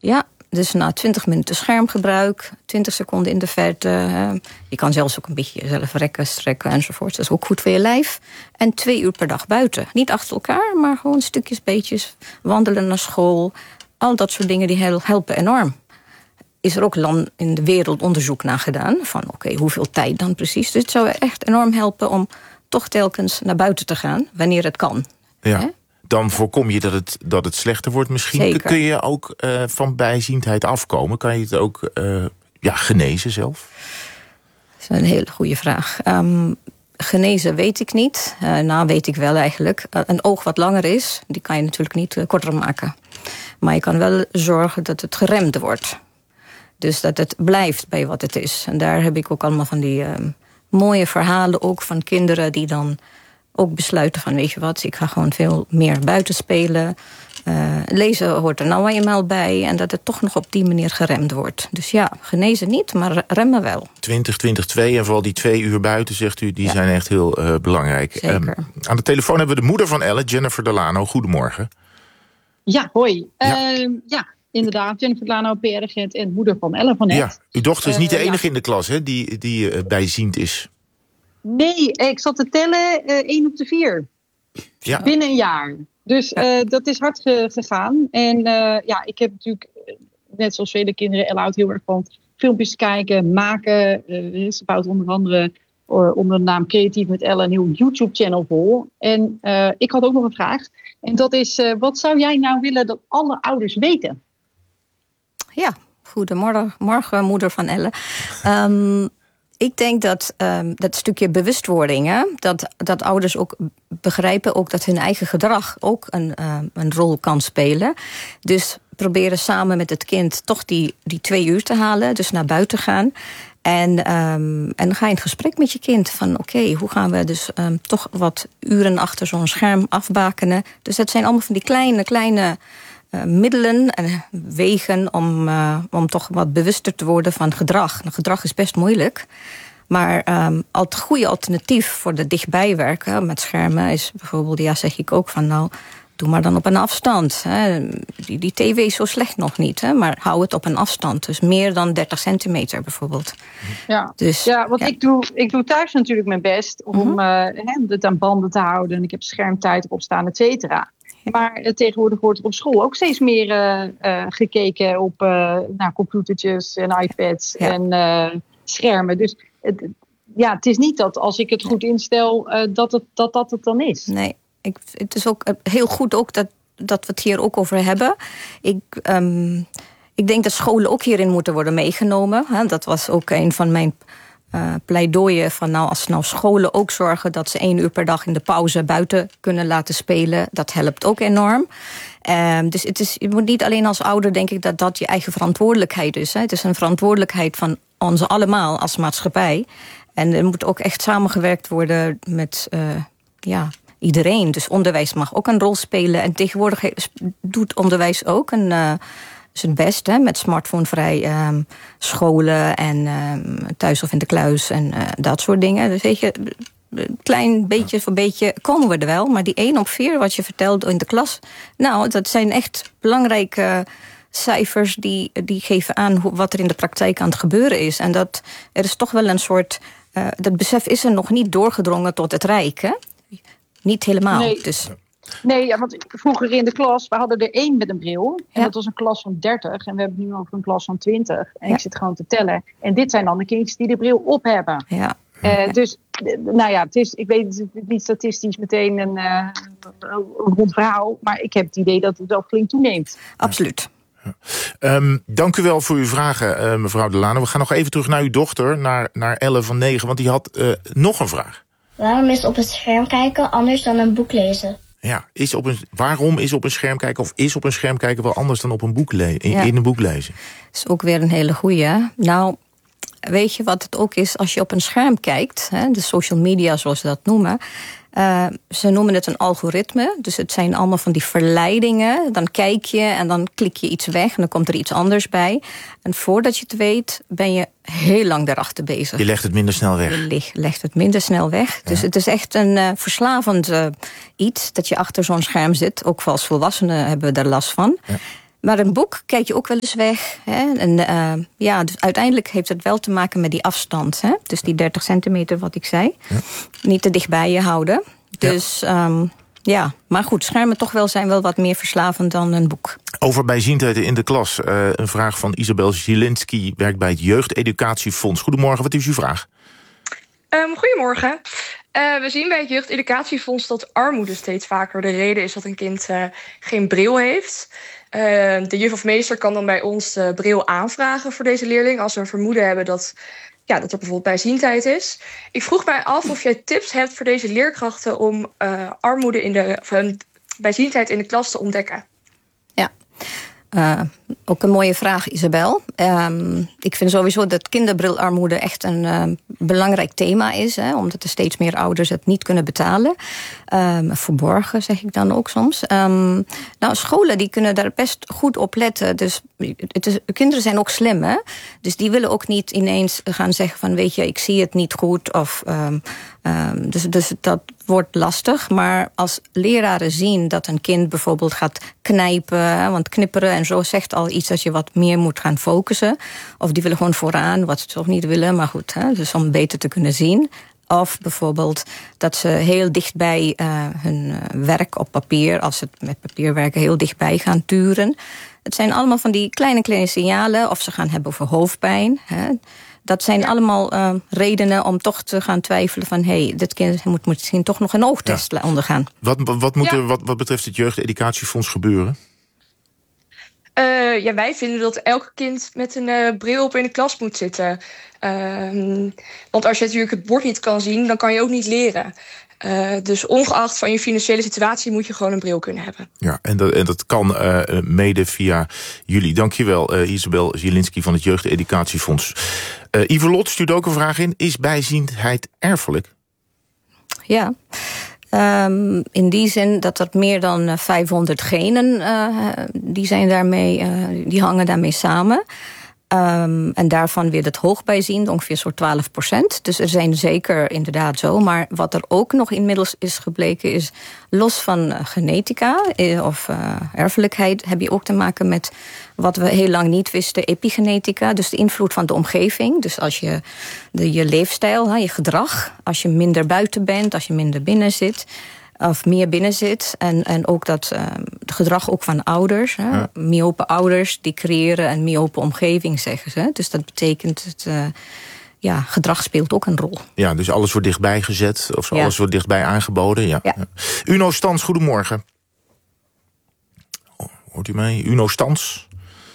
Ja, dus na 20 minuten schermgebruik, 20 seconden in de verte. Je kan zelfs ook een beetje jezelf rekken, strekken enzovoort. Dat is ook goed voor je lijf. En 2 uur per dag buiten. Niet achter elkaar, maar gewoon stukjes, beetjes. Wandelen naar school. Al dat soort dingen die helpen enorm. Is er ook in de wereld onderzoek naar gedaan. Van oké, hoeveel tijd dan precies? Dus het zou echt enorm helpen om toch telkens naar buiten te gaan. Wanneer het kan. Ja. Dan voorkom je dat het slechter wordt misschien. Zeker. Kun je ook van bijziendheid afkomen? Kan je het ook genezen zelf? Dat is een hele goede vraag. Genezen weet ik niet. Weet ik wel eigenlijk. Een oog wat langer is, die kan je natuurlijk niet korter maken. Maar je kan wel zorgen dat het geremd wordt. Dus dat het blijft bij wat het is. En daar heb ik ook allemaal van die mooie verhalen ook van kinderen die dan ook besluiten van, weet je wat, ik ga gewoon veel meer buiten spelen. Lezen hoort er nou eenmaal bij. En dat het toch nog op die manier geremd wordt. Dus ja, genezen niet, maar remmen wel. 20-2 en vooral die 2 uur buiten, zegt u, die zijn echt heel belangrijk. Zeker. Aan de telefoon hebben we de moeder van Elle, Jennifer Delano. Goedemorgen. Ja, hoi. Ja, inderdaad, Jennifer Delano, PR-agent en moeder van Elle van Net. Ja, uw dochter is niet de enige in de klas, hè, die bijziend is. Nee, ik zat te tellen, 1 op de 4. Ja. Binnen een jaar. Dus dat is hard gegaan. En ik heb natuurlijk, net zoals vele kinderen, Elle houdt heel erg van filmpjes kijken, maken. Ze bouwt onder andere onder de naam Creatief met Elle een nieuw YouTube-channel vol. En ik had ook nog een vraag. En dat is, wat zou jij nou willen dat alle ouders weten? Ja, goedemorgen, moeder van Elle. Ik denk dat stukje bewustwording, hè, dat ouders ook begrijpen ook dat hun eigen gedrag ook een rol kan spelen. Dus proberen samen met het kind toch die 2 uur te halen, dus naar buiten gaan. En dan ga je in gesprek met je kind van oké, hoe gaan we dus toch wat uren achter zo'n scherm afbakenen. Dus dat zijn allemaal van die kleine middelen en wegen om toch wat bewuster te worden van gedrag. Nou, gedrag is best moeilijk. Maar het goede alternatief voor de dichtbij werken met schermen is bijvoorbeeld, zeg ik ook van nou, doe maar dan op een afstand. Hè. Die tv is zo slecht nog niet, hè, maar hou het op een afstand. Dus meer dan 30 centimeter bijvoorbeeld. Ja, dus, ik doe thuis natuurlijk mijn best om het aan banden te houden. En ik heb schermtijd op staan, et cetera. Maar tegenwoordig wordt er op school ook steeds meer gekeken op naar computertjes en iPads en schermen. Dus het is niet dat als ik het goed instel, dat het dan is. Nee, het is ook heel goed ook dat we het hier ook over hebben. Ik denk dat scholen ook hierin moeten worden meegenomen. Hè. Dat was ook een van mijn pleidooien van als scholen ook zorgen dat ze 1 uur per dag in de pauze buiten kunnen laten spelen. Dat helpt ook enorm. Dus je moet niet alleen als ouder, denk ik, dat je eigen verantwoordelijkheid is. Hè. Het is een verantwoordelijkheid van ons allemaal als maatschappij. En er moet ook echt samengewerkt worden met iedereen. Dus onderwijs mag ook een rol spelen. En tegenwoordig doet onderwijs ook zijn best, hè, met smartphonevrij scholen en thuis of in de kluis en dat soort dingen. Dus weet je, klein beetje voor beetje komen we er wel. Maar die 1 op 4 wat je vertelt in de klas, nou, dat zijn echt belangrijke cijfers die geven aan wat er in de praktijk aan het gebeuren is. En er is toch wel een soort, dat besef is er nog niet doorgedrongen tot het Rijk, hè? Niet helemaal. Nee. Dus. Nee, want vroeger in de klas, we hadden er 1 met een bril. En dat was een klas van 30. En we hebben nu over een klas van 20. En ik zit gewoon te tellen. En dit zijn dan de kindjes die de bril op hebben. Ja. Dus, het is, ik weet het niet statistisch meteen een rond verhaal. Maar ik heb het idee dat het wel flink toeneemt. Absoluut. Dank u wel voor uw vragen, mevrouw Delano. We gaan nog even terug naar uw dochter, naar Elle van 9. Want die had nog een vraag. Waarom is op het scherm kijken anders dan een boek lezen? Ja, waarom is op een scherm kijken of is op een scherm kijken wel anders dan op een boek in een boek lezen? Dat is ook weer een hele goeie. Nou, weet je wat het ook is als je op een scherm kijkt, hè, de social media zoals ze dat noemen. Ze noemen het een algoritme. Dus het zijn allemaal van die verleidingen. Dan kijk je en dan klik je iets weg en dan komt er iets anders bij. En voordat je het weet, ben je heel lang daarachter bezig. Je legt het minder snel weg. Je legt het minder snel weg. Ja. Dus het is echt een verslavend iets dat je achter zo'n scherm zit. Ook als volwassenen hebben we daar last van. Ja. Maar een boek kijk je ook wel eens weg. Hè? En dus uiteindelijk heeft het wel te maken met die afstand. Hè? Dus die 30 centimeter wat ik zei. Ja. Niet te dichtbij je houden. Dus maar goed, schermen zijn wel wat meer verslavend dan een boek. Over bijziendheid in de klas. Een vraag van Isabel Zielinski, werkt bij het Jeugdeducatiefonds. Goedemorgen, wat is uw vraag? Goedemorgen. We zien bij het Jeugdeducatiefonds dat armoede steeds vaker de reden is dat een kind geen bril heeft. De juf of meester kan dan bij ons de bril aanvragen voor deze leerling als we een vermoeden hebben dat er bijvoorbeeld bijziendheid is. Ik vroeg mij af of jij tips hebt voor deze leerkrachten om armoede bijziendheid in de klas te ontdekken. Ook een mooie vraag, Isabel. Ik vind sowieso dat kinderbrilarmoede echt een belangrijk thema is. Hè, omdat er steeds meer ouders het niet kunnen betalen. Verborgen, zeg ik dan ook soms. Scholen die kunnen daar best goed op letten. Dus kinderen zijn ook slim, hè? Dus die willen ook niet ineens gaan zeggen van, weet je, ik zie het niet goed. Dus dat wordt lastig. Maar als leraren zien dat een kind bijvoorbeeld gaat knijpen, want knipperen en zo zegt al iets dat je wat meer moet gaan focussen. Of die willen gewoon vooraan, wat ze toch niet willen, maar goed, dus om beter te kunnen zien. Of bijvoorbeeld dat ze heel dichtbij hun werk op papier, als ze met papier werken, heel dichtbij gaan turen. Het zijn allemaal van die kleine signalen. Of ze gaan hebben over hoofdpijn. Hè. Dat zijn allemaal redenen om toch te gaan twijfelen van, dit kind moet misschien toch nog een oogtest ondergaan. Wat moet er wat betreft het Jeugdeducatiefonds gebeuren? Wij vinden dat elk kind met een bril op in de klas moet zitten. Want als je natuurlijk het bord niet kan zien, dan kan je ook niet leren. Dus ongeacht van je financiële situatie moet je gewoon een bril kunnen hebben. Ja, en dat kan mede via jullie. Dankjewel, Isabel Zielinski van het Jeugdeducatiefonds. Ivelot stuurt ook een vraag in. Is bijziendheid erfelijk? Ja. In die zin dat er meer dan 500 genen die hangen daarmee samen. En daarvan weer het hoogbijziend, ongeveer zo'n 12%. Dus er zijn zeker inderdaad zo. Maar wat er ook nog inmiddels is gebleken is, los van genetica of erfelijkheid, heb je ook te maken met wat we heel lang niet wisten, epigenetica. Dus de invloed van de omgeving. Dus als je leefstijl, je gedrag, als je minder buiten bent, als je minder binnen zit, of meer binnen zit. En ook het gedrag ook van ouders. Ja. Myope ouders die creëren een myope omgeving, zeggen ze. Dus dat betekent gedrag speelt ook een rol. Ja, dus alles wordt dichtbij gezet. Of alles wordt dichtbij aangeboden. Ja. Uno Stans, goedemorgen. Hoort u mij? Uno Stans?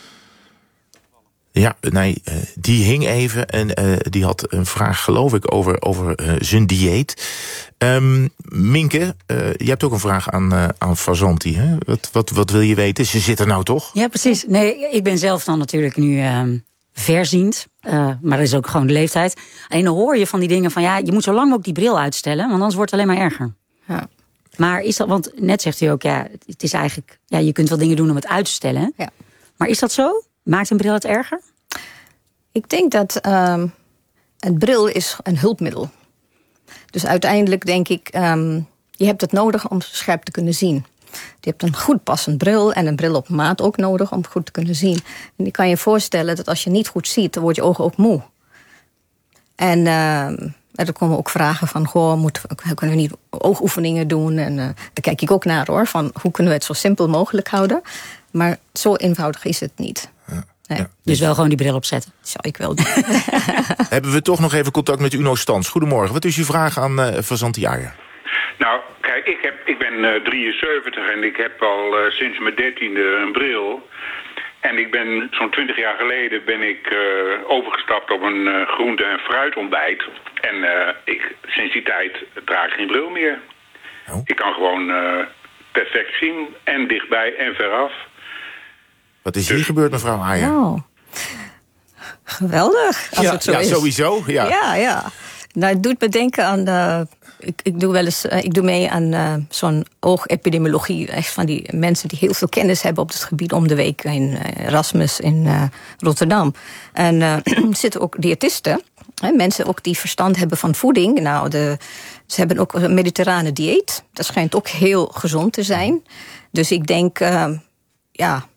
Ja, nee, die hing even en die had een vraag, geloof ik, over zijn dieet. Minke, je hebt ook een vraag aan Fazanti, hè? Wat wil je weten? Ze zit er nou toch? Ja, precies. Nee, ik ben zelf dan natuurlijk nu verziend. Maar dat is ook gewoon de leeftijd. En dan hoor je van die dingen van, je moet zo lang ook die bril uitstellen, want anders wordt het alleen maar erger. Ja. Maar is dat, want net zegt u ook, het is eigenlijk, je kunt wel dingen doen om het uit te stellen. Ja. Maar is dat zo? Maakt een bril het erger? Ik denk dat een bril is een hulpmiddel. Dus uiteindelijk denk ik, je hebt het nodig om scherp te kunnen zien. Je hebt een goed passend bril en een bril op maat ook nodig om goed te kunnen zien. En ik kan je voorstellen dat als je niet goed ziet, dan wordt je ogen ook moe. En er komen ook vragen van, kunnen we niet oogoefeningen doen? En daar kijk ik ook naar, hoor, van hoe kunnen we het zo simpel mogelijk houden? Maar zo eenvoudig is het niet. Nee. Ja, dus wel gewoon die bril opzetten. Zou ik wel doen. Hebben we toch nog even contact met Uno Stans. Goedemorgen, wat is uw vraag aan Fazanti Aya? Nou, kijk, ik ben 73 en ik heb al sinds mijn 13e een bril. En ik ben zo'n 20 jaar geleden overgestapt op een groente- en fruitontbijt. En sinds die tijd draag ik geen bril meer. Oh. Ik kan gewoon perfect zien, en dichtbij en veraf. Wat is hier gebeurd, mevrouw Aya? Oh. Geweldig, als het zo is. Sowieso. Ja. Nou, het doet me denken aan... Ik doe mee aan zo'n oogepidemiologie. Echt van die mensen die heel veel kennis hebben op het gebied om de week in Erasmus in Rotterdam. En er zitten ook diëtisten. Mensen ook die verstand hebben van voeding. Nou, ze hebben ook een mediterrane dieet. Dat schijnt ook heel gezond te zijn. Dus ik denk,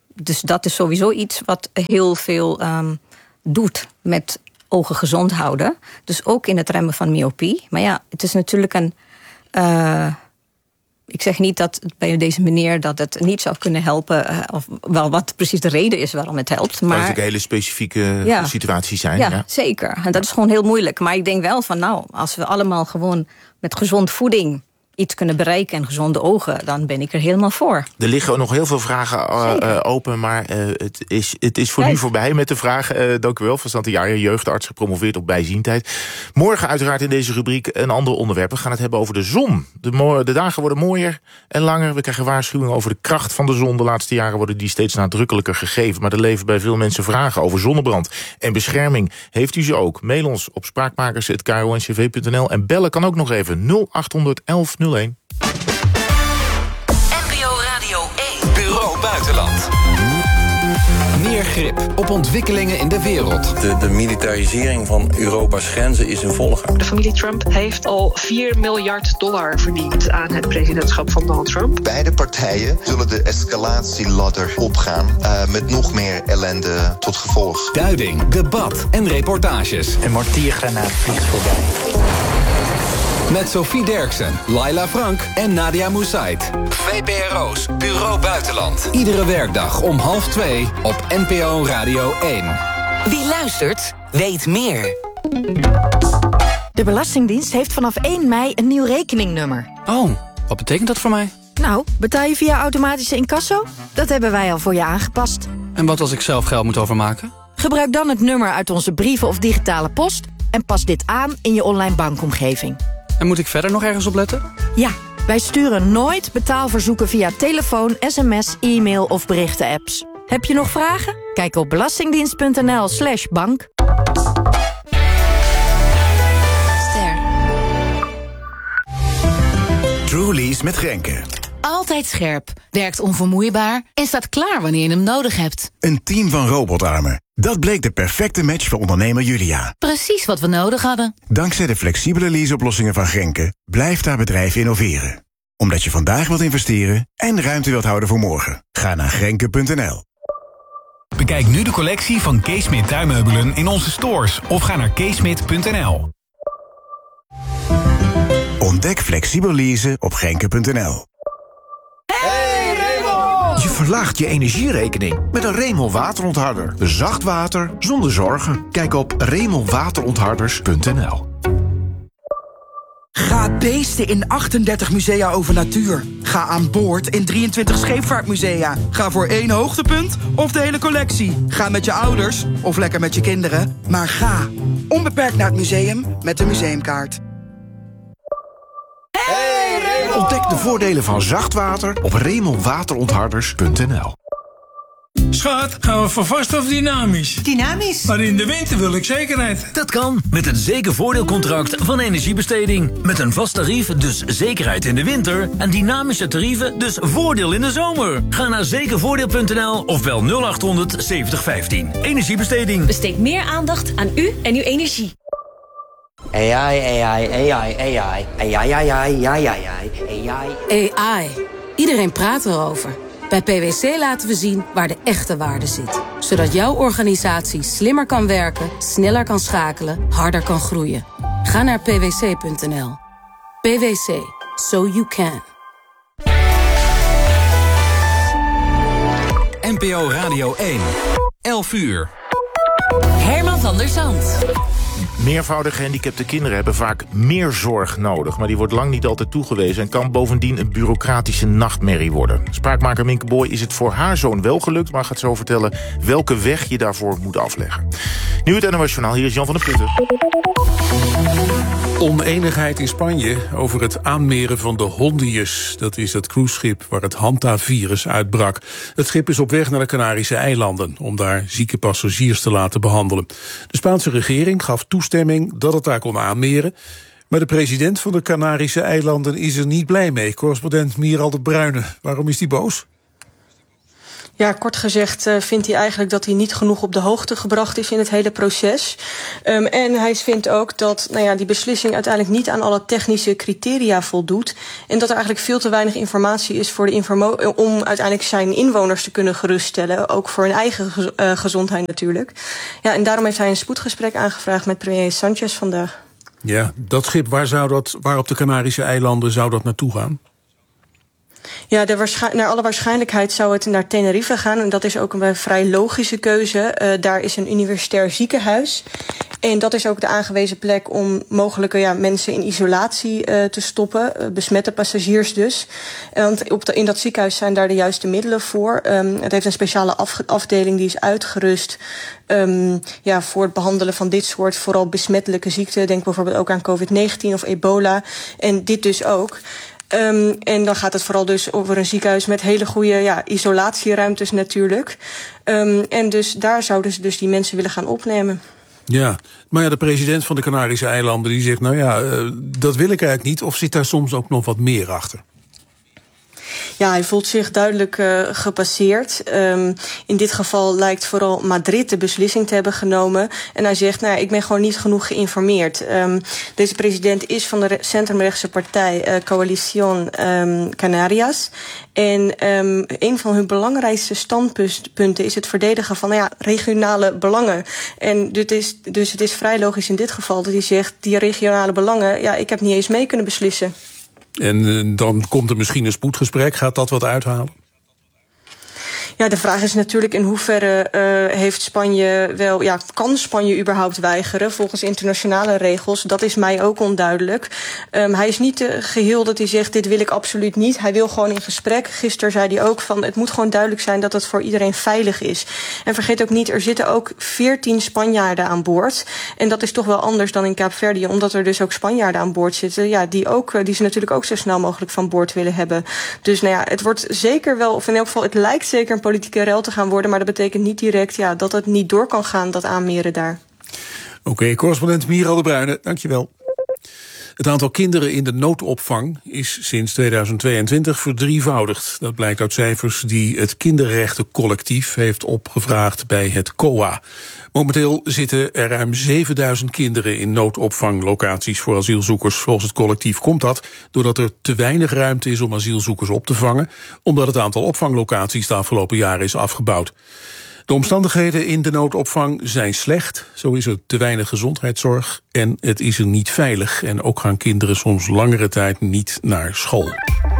Dus dat is sowieso iets wat heel veel doet met ogen gezond houden. Dus ook in het remmen van myopie. Maar ja, het is natuurlijk een... ik zeg niet dat bij deze meneer dat het niet zou kunnen helpen, of wel wat precies de reden is waarom het helpt. Maar natuurlijk hele specifieke situaties zijn. Ja, zeker. En dat is gewoon heel moeilijk. Maar ik denk wel van als we allemaal gewoon met gezond voeding iets kunnen bereiken en gezonde ogen, dan ben ik er helemaal voor. Er liggen nog heel veel vragen open, maar het is voor nu voorbij met de vragen. Dank u wel, Fazanti Jaya, jeugdarts, gepromoveerd op bijziendheid. Morgen uiteraard in deze rubriek een ander onderwerp. We gaan het hebben over de zon. De dagen worden mooier en langer. We krijgen waarschuwingen over de kracht van de zon. De laatste jaren worden die steeds nadrukkelijker gegeven. Maar er leven bij veel mensen vragen over zonnebrand en bescherming. Heeft u ze ook? Mail ons op spraakmakers@kro-ncv.nl en bellen kan ook nog even 0800 1101. NPO Radio 1. Bureau Buitenland. Meer grip op ontwikkelingen in de wereld. De militarisering van Europa's grenzen is in volle gang. De familie Trump heeft al $4 miljard verdiend aan het presidentschap van Donald Trump. Beide partijen zullen de escalatieladder opgaan met nog meer ellende tot gevolg. Duiding, debat en reportages. Een mortiergranaat vliegt voorbij. Met Sophie Derksen, Laila Frank en Nadia Moussaid. VPRO's Bureau Buitenland. Iedere werkdag om 13:30 op NPO Radio 1. Wie luistert, weet meer. De Belastingdienst heeft vanaf 1 mei een nieuw rekeningnummer. Oh, wat betekent dat voor mij? Nou, betaal je via automatische incasso? Dat hebben wij al voor je aangepast. En wat als ik zelf geld moet overmaken? Gebruik dan het nummer uit onze brieven of digitale post en pas dit aan in je online bankomgeving. En moet ik verder nog ergens op letten? Ja, wij sturen nooit betaalverzoeken via telefoon, sms, e-mail of berichten-apps. Heb je nog vragen? Kijk op belastingdienst.nl/bank. Truly's met Grenke. Altijd scherp, werkt onvermoeibaar en staat klaar wanneer je hem nodig hebt. Een team van robotarmen. Dat bleek de perfecte match voor ondernemer Julia. Precies wat we nodig hadden. Dankzij de flexibele leaseoplossingen van Grenke blijft haar bedrijf innoveren. Omdat je vandaag wilt investeren en ruimte wilt houden voor morgen. Ga naar grenke.nl. Bekijk nu de collectie van Keesmit tuinmeubelen in onze stores of ga naar keesmit.nl. Ontdek flexibel leasen op grenke.nl. Je verlaagt je energierekening met een Remel waterontharder. Zacht water zonder zorgen. Kijk op remelwaterontharders.nl. Ga beesten in 38 musea over natuur. Ga aan boord in 23 scheepvaartmusea. Ga voor 1 hoogtepunt of de hele collectie. Ga met je ouders of lekker met je kinderen. Maar ga onbeperkt naar het museum met de museumkaart. Ontdek de voordelen van zacht water op remelwaterontharders.nl. Schat, gaan we voor vast of dynamisch? Dynamisch. Maar in de winter wil ik zekerheid. Dat kan met het zekervoordeelcontract van Energiebesteding. Met een vast tarief, dus zekerheid in de winter. En dynamische tarieven, dus voordeel in de zomer. Ga naar zekervoordeel.nl of bel 0800 7015. Energiebesteding. Besteed meer aandacht aan u en uw energie. AI. Iedereen praat erover. Bij PwC laten we zien waar de echte waarde zit. Zodat jouw organisatie slimmer kan werken, sneller kan schakelen, harder kan groeien. Ga naar pwc.nl. PwC. So you can. NPO Radio 1. 11 uur. Herman van der Zand. Meervoudig gehandicapte kinderen hebben vaak meer zorg nodig, maar die wordt lang niet altijd toegewezen en kan bovendien een bureaucratische nachtmerrie worden. Spraakmaker Minke Boy is het voor haar zoon wel gelukt, maar gaat zo vertellen welke weg je daarvoor moet afleggen. Nu het NOS Journaal, hier is Jan van der Putten. Onenigheid in Spanje over het aanmeren van de Hondius. Dat is het cruiseschip waar het Hanta-virus uitbrak. Het schip is op weg naar de Canarische eilanden om daar zieke passagiers te laten behandelen. De Spaanse regering gaf toestemming dat het daar kon aanmeren. Maar de president van de Canarische eilanden is er niet blij mee. Correspondent Mieral de Bruyne. Waarom is die boos? Ja, kort gezegd vindt hij eigenlijk dat hij niet genoeg op de hoogte gebracht is in het hele proces. En hij vindt ook dat die beslissing uiteindelijk niet aan alle technische criteria voldoet. En dat er eigenlijk veel te weinig informatie is voor om uiteindelijk zijn inwoners te kunnen geruststellen. Ook voor hun eigen gezondheid natuurlijk. Ja, en daarom heeft hij een spoedgesprek aangevraagd met premier Sanchez vandaag. Ja, dat schip, waar op de Canarische eilanden zou dat naartoe gaan? Ja, naar alle waarschijnlijkheid zou het naar Tenerife gaan. En dat is ook een vrij logische keuze. Daar is een universitair ziekenhuis. En dat is ook de aangewezen plek om mogelijke mensen in isolatie te stoppen. Besmette passagiers dus. Want in dat ziekenhuis zijn daar de juiste middelen voor. Het heeft een speciale afdeling die is uitgerust voor het behandelen van dit soort vooral besmettelijke ziekten. Denk bijvoorbeeld ook aan COVID-19 of ebola. En dit dus ook. En dan gaat het vooral dus over een ziekenhuis met hele goede isolatieruimtes natuurlijk. En dus daar zouden ze dus die mensen willen gaan opnemen. Ja, maar de president van de Canarische eilanden die zegt, dat wil ik eigenlijk niet. Of zit daar soms ook nog wat meer achter? Ja, hij voelt zich duidelijk gepasseerd. In dit geval lijkt vooral Madrid de beslissing te hebben genomen. En hij zegt, ik ben gewoon niet genoeg geïnformeerd. Deze president is van de centrumrechtse partij Coalición Canarias. En een van hun belangrijkste standpunten is het verdedigen van regionale belangen. En dus het is vrij logisch in dit geval dat hij zegt, die regionale belangen, ik heb niet eens mee kunnen beslissen. En dan komt er misschien een spoedgesprek. Gaat dat wat uithalen? Ja, de vraag is natuurlijk in hoeverre heeft Spanje kan Spanje überhaupt weigeren volgens internationale regels? Dat is mij ook onduidelijk. Hij is niet geheel dat hij zegt, dit wil ik absoluut niet. Hij wil gewoon in gesprek. Gisteren zei hij ook van, het moet gewoon duidelijk zijn dat het voor iedereen veilig is. En vergeet ook niet, er zitten ook 14 Spanjaarden aan boord. En dat is toch wel anders dan in Kaapverdië, omdat er dus ook Spanjaarden aan boord zitten. Die ze natuurlijk ook zo snel mogelijk van boord willen hebben. Dus het wordt zeker wel, of in elk geval, het lijkt zeker een politieke rel te gaan worden, maar dat betekent niet direct dat het niet door kan gaan, dat aanmeren daar. Oké, correspondent Miral de Bruyne, dankjewel. Het aantal kinderen in de noodopvang is sinds 2022 verdrievoudigd. Dat blijkt uit cijfers die het Kinderrechtencollectief heeft opgevraagd bij het COA. Momenteel zitten er ruim 7000 kinderen in noodopvanglocaties voor asielzoekers. Volgens het collectief komt dat doordat er te weinig ruimte is om asielzoekers op te vangen, omdat het aantal opvanglocaties de afgelopen jaren is afgebouwd. De omstandigheden in de noodopvang zijn slecht. Zo is er te weinig gezondheidszorg en het is er niet veilig. En ook gaan kinderen soms langere tijd niet naar school.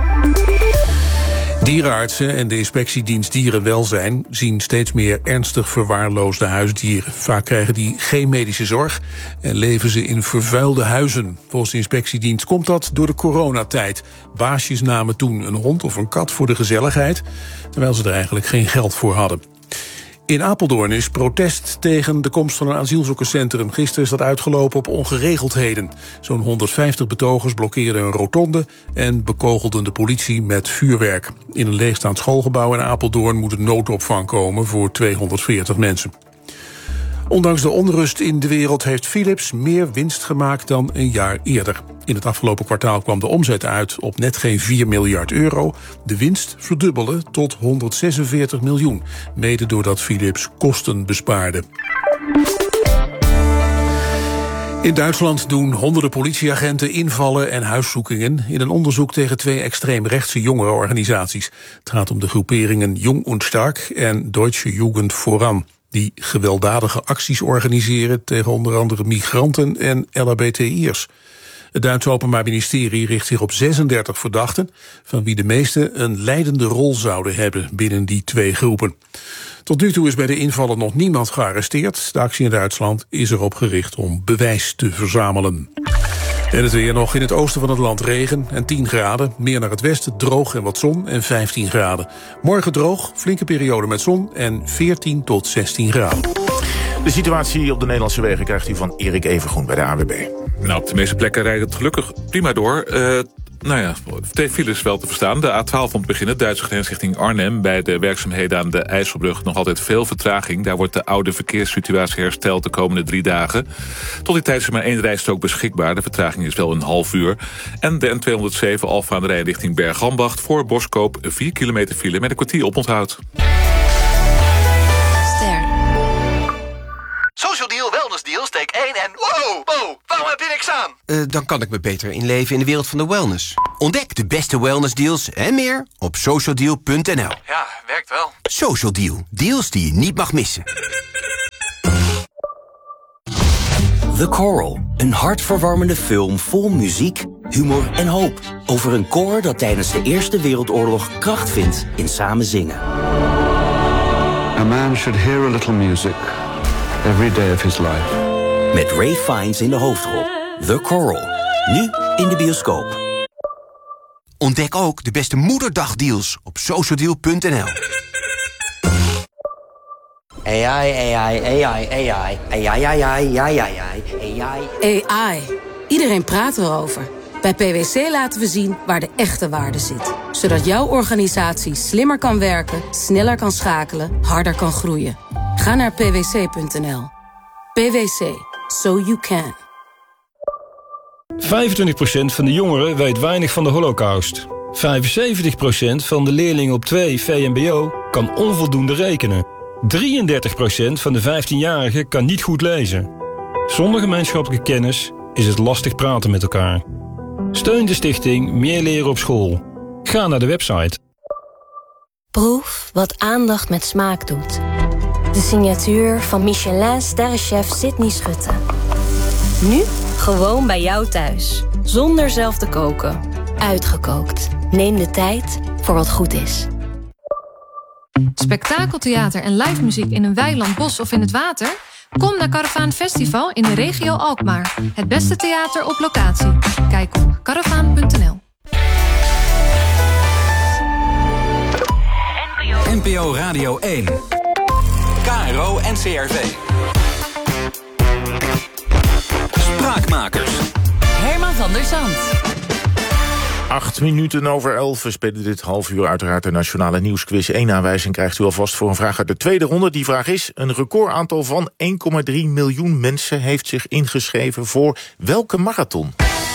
Dierenartsen en de inspectiedienst Dierenwelzijn zien steeds meer ernstig verwaarloosde huisdieren. Vaak krijgen die geen medische zorg en leven ze in vervuilde huizen. Volgens de inspectiedienst komt dat door de coronatijd. Baasjes namen toen een hond of een kat voor de gezelligheid, terwijl ze er eigenlijk geen geld voor hadden. In Apeldoorn is protest tegen de komst van een asielzoekerscentrum. Gisteren is dat uitgelopen op ongeregeldheden. Zo'n 150 betogers blokkeerden een rotonde en bekogelden de politie met vuurwerk. In een leegstaand schoolgebouw in Apeldoorn moet een noodopvang komen voor 240 mensen. Ondanks de onrust in de wereld heeft Philips meer winst gemaakt dan een jaar eerder. In het afgelopen kwartaal kwam de omzet uit op net geen 4 miljard euro. De winst verdubbelde tot 146 miljoen. Mede doordat Philips kosten bespaarde. In Duitsland doen honderden politieagenten invallen en huiszoekingen in een onderzoek tegen 2 extreemrechtse jongerenorganisaties. Het gaat om de groeperingen Jung und Stark en Deutsche Jugend Voran, die gewelddadige acties organiseren tegen onder andere migranten en LHBTI'ers. Het Duitse Openbaar Ministerie richt zich op 36 verdachten, van wie de meeste een leidende rol zouden hebben binnen die 2 groepen. Tot nu toe is bij de invallen nog niemand gearresteerd. De actie in Duitsland is erop gericht om bewijs te verzamelen. En het weer nog in het oosten van het land regen en 10 graden. Meer naar het westen droog en wat zon en 15 graden. Morgen droog, flinke periode met zon en 14 tot 16 graden. De situatie op de Nederlandse wegen krijgt u van Erik Evengroen bij de AWB. Op de meeste plekken rijdt het gelukkig prima door. Twee files wel te verstaan. De A12 om te beginnen, Duitse grens richting Arnhem. Bij de werkzaamheden aan de IJsselbrug nog altijd veel vertraging. Daar wordt de oude verkeerssituatie hersteld de komende 3 dagen. Tot die tijd is er maar 1 rijstrook beschikbaar. De vertraging is wel een half uur. En de N207 Alphen aan de Rijn richting Bergambacht. Voor Boskoop 4 kilometer file met een kwartier oponthoud. steek 1 en... Wow, waarom heb je niks aan? Dan kan ik me beter inleven in de wereld van de wellness. Ontdek de beste wellnessdeals en meer op socialdeal.nl. Ja, werkt wel. Social Deal. Deals die je niet mag missen. The Coral. Een hartverwarmende film vol muziek, humor en hoop. Over een koor dat tijdens de Eerste Wereldoorlog kracht vindt in samen zingen. A man should hear a little music every day of his life. Met Ray Fiennes in de hoofdrol. The Coral. Nu in de bioscoop. Ontdek ook de beste moederdagdeals op socialdeal.nl. AI. Iedereen praat erover. Bij PwC laten we zien waar de echte waarde zit. Zodat jouw organisatie slimmer kan werken, sneller kan schakelen, harder kan groeien. Ga naar pwc.nl. PwC. So you can. 25% van de jongeren weet weinig van de Holocaust. 75% van de leerlingen op 2 VMBO kan onvoldoende rekenen. 33% van de 15-jarigen kan niet goed lezen. Zonder gemeenschappelijke kennis is het lastig praten met elkaar. Steun de stichting Meer Leren op School. Ga naar de website. Proef wat aandacht met smaak doet. De signatuur van Michelin-sterrenchef Sydney Schutte. Nu gewoon bij jou thuis. Zonder zelf te koken. Uitgekookt. Neem de tijd voor wat goed is. Spektakeltheater en live muziek in een weiland, bos of in het water? Kom naar Caravaan Festival in de regio Alkmaar. Het beste theater op locatie. Kijk op caravaan.nl. NPO Radio 1. KRO NCRV. Spraakmakers. Herman van der Zand. 8 minuten over 11. We spelen dit half uur uiteraard de Nationale Nieuwsquiz. 1 aanwijzing krijgt u alvast voor een vraag uit de tweede ronde. Die vraag is: een recordaantal van 1,3 miljoen mensen heeft zich ingeschreven voor welke marathon?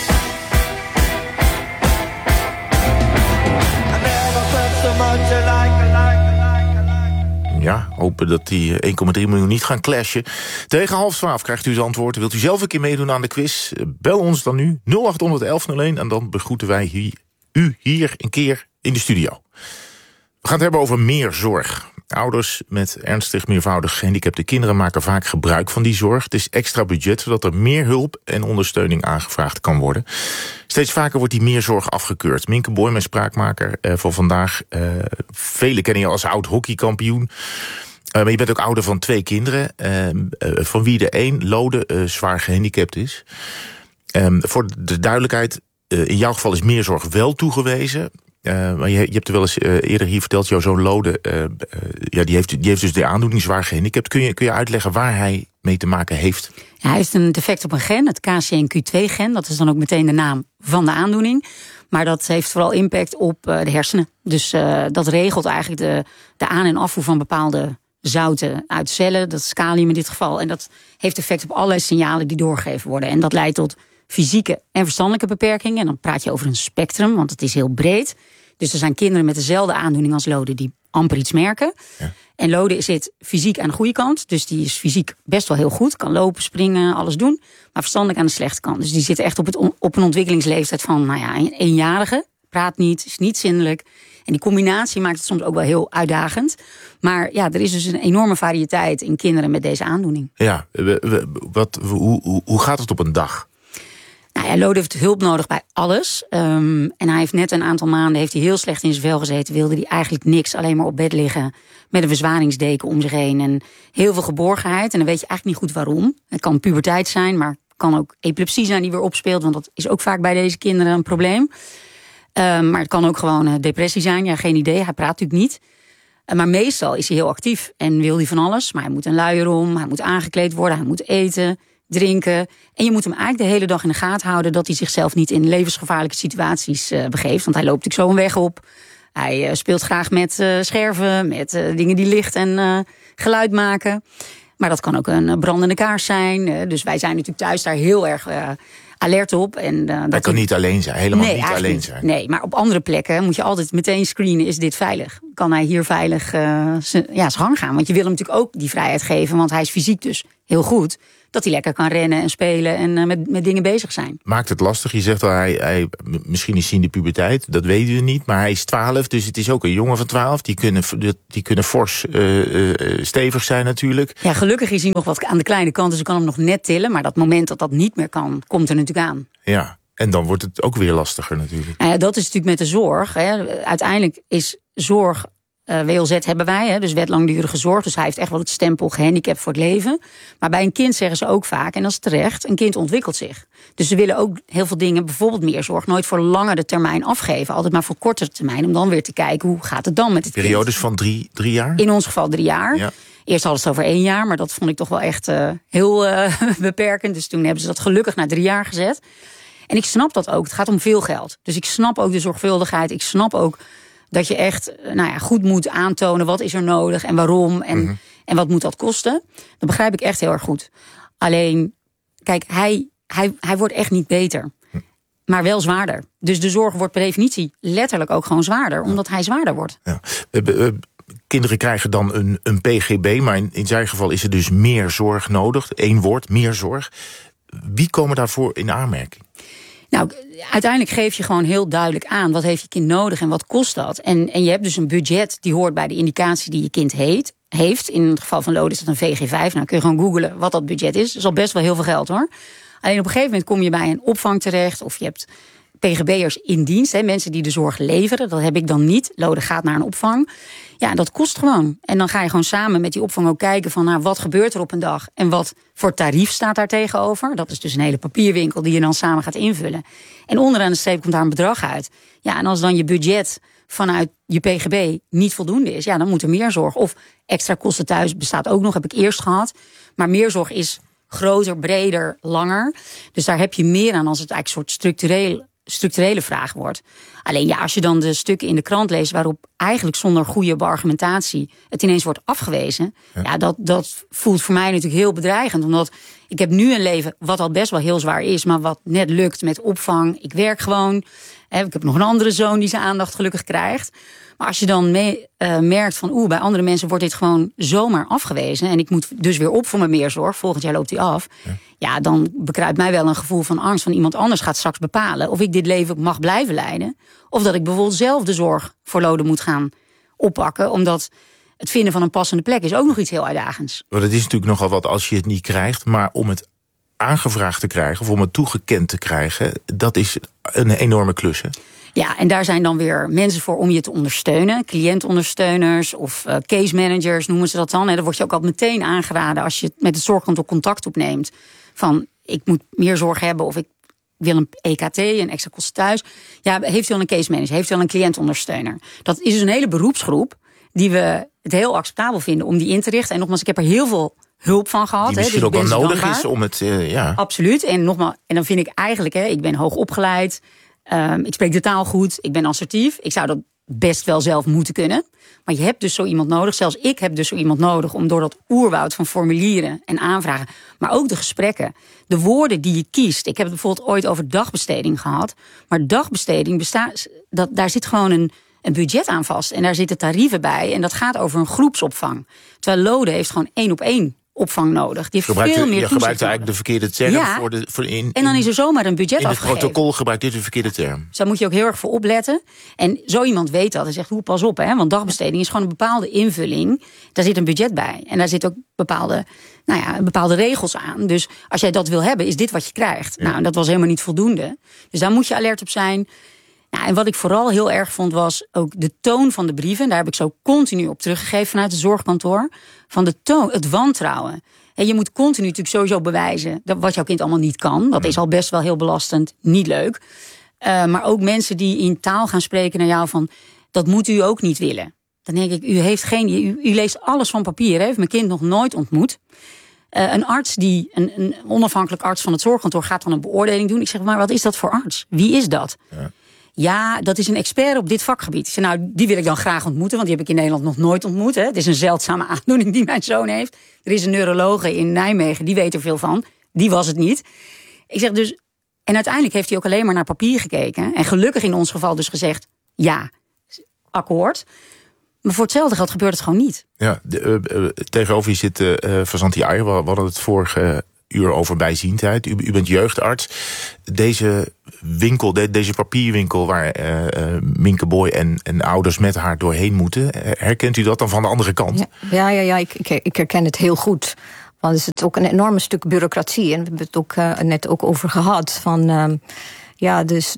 Ja, hopen dat die 1,3 miljoen niet gaan clashen. Tegen 11:30 krijgt u het antwoord. Wilt u zelf een keer meedoen aan de quiz? Bel ons dan nu 0800 1101 en dan begroeten wij u hier een keer in de studio. We gaan het hebben over meer zorg. Ouders met ernstig meervoudig gehandicapte kinderen maken vaak gebruik van die zorg. Het is extra budget, zodat er meer hulp en ondersteuning aangevraagd kan worden. Steeds vaker wordt die meerzorg afgekeurd. Minke Boy, mijn spraakmaker voor vandaag. Velen kennen je als oud-hockeykampioen. Maar je bent ook ouder van 2 kinderen. Van wie de een, Lode, zwaar gehandicapt is. Voor de duidelijkheid, in jouw geval is meerzorg wel toegewezen. Maar je hebt er wel eens eerder hier verteld, jouw zoon Lode, die heeft dus de aandoening zwaar gehandicapt. Kun je uitleggen waar hij mee te maken heeft? Ja, hij heeft een defect op een gen, het KCNQ2-gen. Dat is dan ook meteen de naam van de aandoening. Maar dat heeft vooral impact op de hersenen. Dus dat regelt eigenlijk de aan- en afvoer van bepaalde zouten uit cellen. Dat is kalium in dit geval. En dat heeft effect op allerlei signalen die doorgegeven worden. En dat leidt tot fysieke en verstandelijke beperkingen. En dan praat je over een spectrum, want het is heel breed. Dus er zijn kinderen met dezelfde aandoening als Lode die amper iets merken. Ja. En Lode zit fysiek aan de goede kant. Dus die is fysiek best wel heel goed. Kan lopen, springen, alles doen. Maar verstandelijk aan de slechte kant. Dus die zit echt op een ontwikkelingsleeftijd van een eenjarige. Praat niet, is niet zindelijk. En die combinatie maakt het soms ook wel heel uitdagend. Maar ja, er is dus een enorme variëteit in kinderen met deze aandoening. Ja, hoe gaat het op een dag? Nou ja, Lode heeft hulp nodig bij alles. En hij heeft net een aantal maanden heel slecht in zijn vel gezeten. Wilde hij eigenlijk niks, alleen maar op bed liggen met een verzwaringsdeken om zich heen. En heel veel geborgenheid. En dan weet je eigenlijk niet goed waarom. Het kan puberteit zijn, maar het kan ook epilepsie zijn die weer opspeelt. Want dat is ook vaak bij deze kinderen een probleem. Maar het kan ook gewoon depressie zijn. Ja, geen idee. Hij praat natuurlijk niet. Maar meestal is hij heel actief en wil hij van alles. Maar hij moet een luier om, hij moet aangekleed worden, hij moet eten, drinken. En je moet hem eigenlijk de hele dag in de gaten houden dat hij zichzelf niet in levensgevaarlijke situaties begeeft. Want hij loopt natuurlijk zo een weg op. Hij speelt graag met scherven, met dingen die licht en geluid maken. Maar dat kan ook een brandende kaars zijn. Dus wij zijn natuurlijk thuis daar heel erg alert op. En, hij kan niet alleen zijn, helemaal niet alleen zijn. Nee, maar op andere plekken moet je altijd meteen screenen, is dit veilig? kan hij hier veilig zijn gang gaan. Want je wil hem natuurlijk ook die vrijheid geven, want hij is fysiek dus heel goed, dat hij lekker kan rennen en spelen en met dingen bezig zijn. Maakt het lastig? Je zegt wel, misschien is hij in de puberteit, dat weten we niet, maar hij is 12, dus het is ook een jongen van 12. Die kunnen fors stevig zijn natuurlijk. Ja, gelukkig is hij nog wat aan de kleine kant, dus ik kan hem nog net tillen, maar dat moment dat niet meer kan, komt er natuurlijk aan. Ja, en dan wordt het ook weer lastiger natuurlijk. Dat is natuurlijk met de zorg. Hè. Uiteindelijk is zorg, WLZ hebben wij, dus wet langdurige zorg. Dus hij heeft echt wel het stempel gehandicapt voor het leven. Maar bij een kind zeggen ze ook vaak, en dat is terecht, een kind ontwikkelt zich. Dus ze willen ook heel veel dingen, bijvoorbeeld meer zorg, nooit voor langere termijn afgeven. Altijd maar voor kortere termijn, om dan weer te kijken, hoe gaat het dan met het kind. Periodes van 3 jaar? In ons geval 3 jaar. Ja. Eerst hadden ze het over 1 jaar, maar dat vond ik toch wel echt heel beperkend. Dus toen hebben ze dat gelukkig naar 3 jaar gezet. En ik snap dat ook. Het gaat om veel geld. Dus ik snap ook de zorgvuldigheid. Ik snap ook dat je echt goed moet aantonen wat is er nodig en waarom en wat moet dat kosten. Dat begrijp ik echt heel erg goed. Alleen, kijk, hij wordt echt niet beter. Maar wel zwaarder. Dus de zorg wordt per definitie letterlijk ook gewoon zwaarder, omdat hij zwaarder wordt. Ja. Kinderen krijgen dan een PGB, maar in zijn geval is er dus meer zorg nodig. 1 woord, meer zorg. Wie komen daarvoor in aanmerking? Nou, uiteindelijk geef je gewoon heel duidelijk aan, wat heeft je kind nodig en wat kost dat? En je hebt dus een budget die hoort bij de indicatie die je kind heeft. In het geval van Lode is dat een VG5. Nou, kun je gewoon googlen wat dat budget is. Dat is al best wel heel veel geld, hoor. Alleen op een gegeven moment kom je bij een opvang terecht, of je hebt PGB'ers in dienst, mensen die de zorg leveren. Dat heb ik dan niet. Lode gaat naar een opvang. Ja, dat kost gewoon. En dan ga je gewoon samen met die opvang ook kijken van, wat gebeurt er op een dag en wat voor tarief staat daar tegenover. Dat is dus een hele papierwinkel die je dan samen gaat invullen. En onderaan de streep komt daar een bedrag uit. Ja, en als dan je budget vanuit je PGB niet voldoende is, ja, dan moet er meer zorg. Of extra kosten thuis bestaat ook nog, heb ik eerst gehad. Maar meer zorg is groter, breder, langer. Dus daar heb je meer aan als het eigenlijk een soort structurele vraag wordt. Alleen als je dan de stukken in de krant leest waarop eigenlijk zonder goede argumentatie het ineens wordt afgewezen, dat voelt voor mij natuurlijk heel bedreigend. Omdat ik heb nu een leven wat al best wel heel zwaar is, maar wat net lukt met opvang. Ik werk gewoon. Ik heb nog een andere zoon die zijn aandacht gelukkig krijgt. Maar als je dan merkt van, bij andere mensen wordt dit gewoon zomaar afgewezen, en ik moet dus weer op voor mijn meerzorg, volgend jaar loopt die af. Ja, dan bekruipt mij wel een gevoel van angst van iemand anders gaat straks bepalen of ik dit leven mag blijven leiden. Of dat ik bijvoorbeeld zelf de zorg voor Lode moet gaan oppakken, omdat het vinden van een passende plek is ook nog iets heel uitdagends. Maar dat is natuurlijk nogal wat als je het niet krijgt, maar om het aangevraagd te krijgen of om het toegekend te krijgen, dat is een enorme klus, hè? Ja, en daar zijn dan weer mensen voor om je te ondersteunen. Cliëntondersteuners of case managers noemen ze dat dan. En dan word je ook al meteen aangeraden als je met het zorgkantoor contact opneemt. Van, ik moet meer zorg hebben of ik wil een EKT, een extra kosten thuis. Ja, heeft u al een case manager? Heeft u al een cliëntondersteuner? Dat is dus een hele beroepsgroep die we het heel acceptabel vinden om die in te richten. En nogmaals, ik heb er heel veel hulp van gehad. Die misschien ook wel nodig is om het, Absoluut. En nogmaals, en dan vind ik eigenlijk, ik ben hoog opgeleid. Ik spreek de taal goed, ik ben assertief. Ik zou dat best wel zelf moeten kunnen. Maar je hebt dus zo iemand nodig. Zelfs ik heb dus zo iemand nodig om door dat oerwoud van formulieren en aanvragen, maar ook de gesprekken, de woorden die je kiest. Ik heb het bijvoorbeeld ooit over dagbesteding gehad. Maar dagbesteding daar zit gewoon een budget aan vast. En daar zitten tarieven bij. En dat gaat over een groepsopvang. Terwijl Lode heeft gewoon 1-op-1 opvang nodig. Die heeft veel meer. Je gebruikt eigenlijk de verkeerde term. Ja, en dan is er zomaar een budget afgegeven. In het protocol gebruikt dit de verkeerde term. Dus daar moet je ook heel erg voor opletten. En zo iemand weet dat en zegt, pas op, want dagbesteding is gewoon een bepaalde invulling. Daar zit een budget bij. En daar zit ook bepaalde regels aan. Dus als jij dat wil hebben, is dit wat je krijgt. Ja. Nou, dat was helemaal niet voldoende. Dus daar moet je alert op zijn. Ja, en wat ik vooral heel erg vond was ook de toon van de brieven. Daar heb ik zo continu op teruggegeven vanuit het zorgkantoor. Van de toon, het wantrouwen. En je moet continu natuurlijk sowieso bewijzen dat wat jouw kind allemaal niet kan. Dat is al best wel heel belastend, niet leuk. Maar ook mensen die in taal gaan spreken naar jou van, dat moet u ook niet willen. Dan denk ik, u leest alles van papier. Heeft mijn kind nog nooit ontmoet. Een arts een onafhankelijk arts van het zorgkantoor gaat dan een beoordeling doen. Ik zeg, maar wat is dat voor arts? Wie is dat? Ja, dat is een expert op dit vakgebied. Ik zeg, nou, die wil ik dan graag ontmoeten, want die heb ik in Nederland nog nooit ontmoet. Het is een zeldzame aandoening die mijn zoon heeft. Er is een neurologe in Nijmegen, die weet er veel van. Die was het niet. Ik zeg dus, en uiteindelijk heeft hij ook alleen maar naar papier gekeken. En gelukkig in ons geval dus gezegd, ja, akkoord. Maar voor hetzelfde geld gebeurt het gewoon niet. Ja, tegenover je zit Fazanti Ayer. We hadden het vorige uur over bijziendheid. U bent jeugdarts. Deze winkel, deze papierwinkel waar Minke Boy en ouders met haar doorheen moeten. Herkent u dat dan van de andere kant? Ja, ik herken het heel goed. Want het is ook een enorm stuk bureaucratie. En we hebben het ook net ook over gehad. Van, dus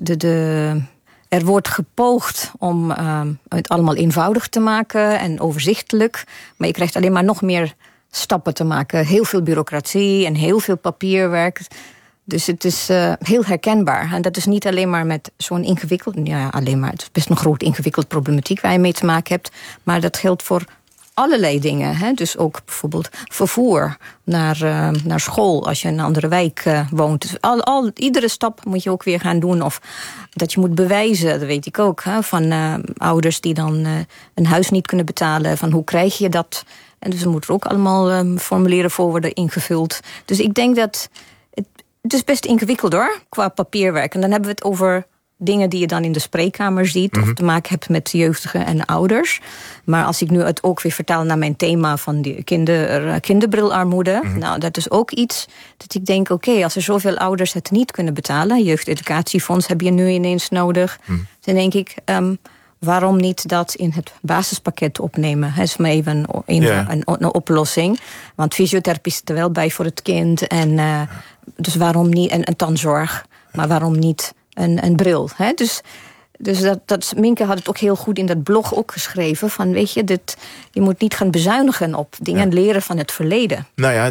er wordt gepoogd om het allemaal eenvoudig te maken en overzichtelijk. Maar je krijgt alleen maar nog meer stappen te maken. Heel veel bureaucratie en heel veel papierwerk. Dus het is heel herkenbaar. En dat is niet alleen maar met zo'n ingewikkeld... Ja, alleen maar. Het is best een groot ingewikkeld problematiek waar je mee te maken hebt. Maar dat geldt voor allerlei dingen. Hè? Dus ook bijvoorbeeld vervoer naar school als je in een andere wijk woont. Dus iedere stap moet je ook weer gaan doen. Of dat je moet bewijzen, dat weet ik ook. Hè? Van ouders die dan een huis niet kunnen betalen. Van hoe krijg je dat? En dus er moeten ook allemaal formulieren voor worden ingevuld. Dus ik denk dat het is best ingewikkeld hoor, qua papierwerk. En dan hebben we het over dingen die je dan in de spreekkamer ziet, of te maken hebt met jeugdigen en ouders. Maar als ik nu het ook weer vertaal naar mijn thema van die kinderbrilarmoede, nou, dat is ook iets dat ik denk, oké, als er zoveel ouders het niet kunnen betalen, jeugdeducatiefonds heb je nu ineens nodig, dan denk ik, waarom niet dat in het basispakket opnemen? Dat is maar even een oplossing. Want fysiotherapie zit er wel bij voor het kind. En dus waarom niet een tandzorg? Maar waarom niet een bril? Hè? Dus Minke had het ook heel goed in dat blog ook geschreven. Van weet je, je moet niet gaan bezuinigen op dingen en leren van het verleden. Nou ja,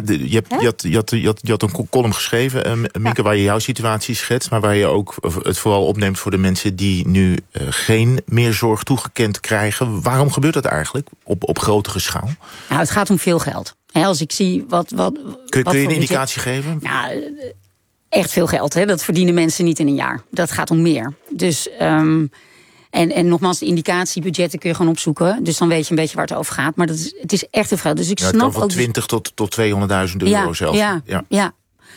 je had een column geschreven, Minke, waar je jouw situatie schetst, maar waar je ook het vooral opneemt voor de mensen die nu geen meer zorg toegekend krijgen. Waarom gebeurt dat eigenlijk op grotere schaal? Nou, het gaat om veel geld. Als ik zie wat kun je een indicatie geven? Nou, echt veel geld, hè? Dat verdienen mensen niet in een jaar. Dat gaat om meer. Dus, en nogmaals, de indicatiebudgetten kun je gewoon opzoeken. Dus dan weet je een beetje waar het over gaat. Maar het is echt heel veel. Dus ik snap van 20 tot 200.000 euro zelfs. Ja.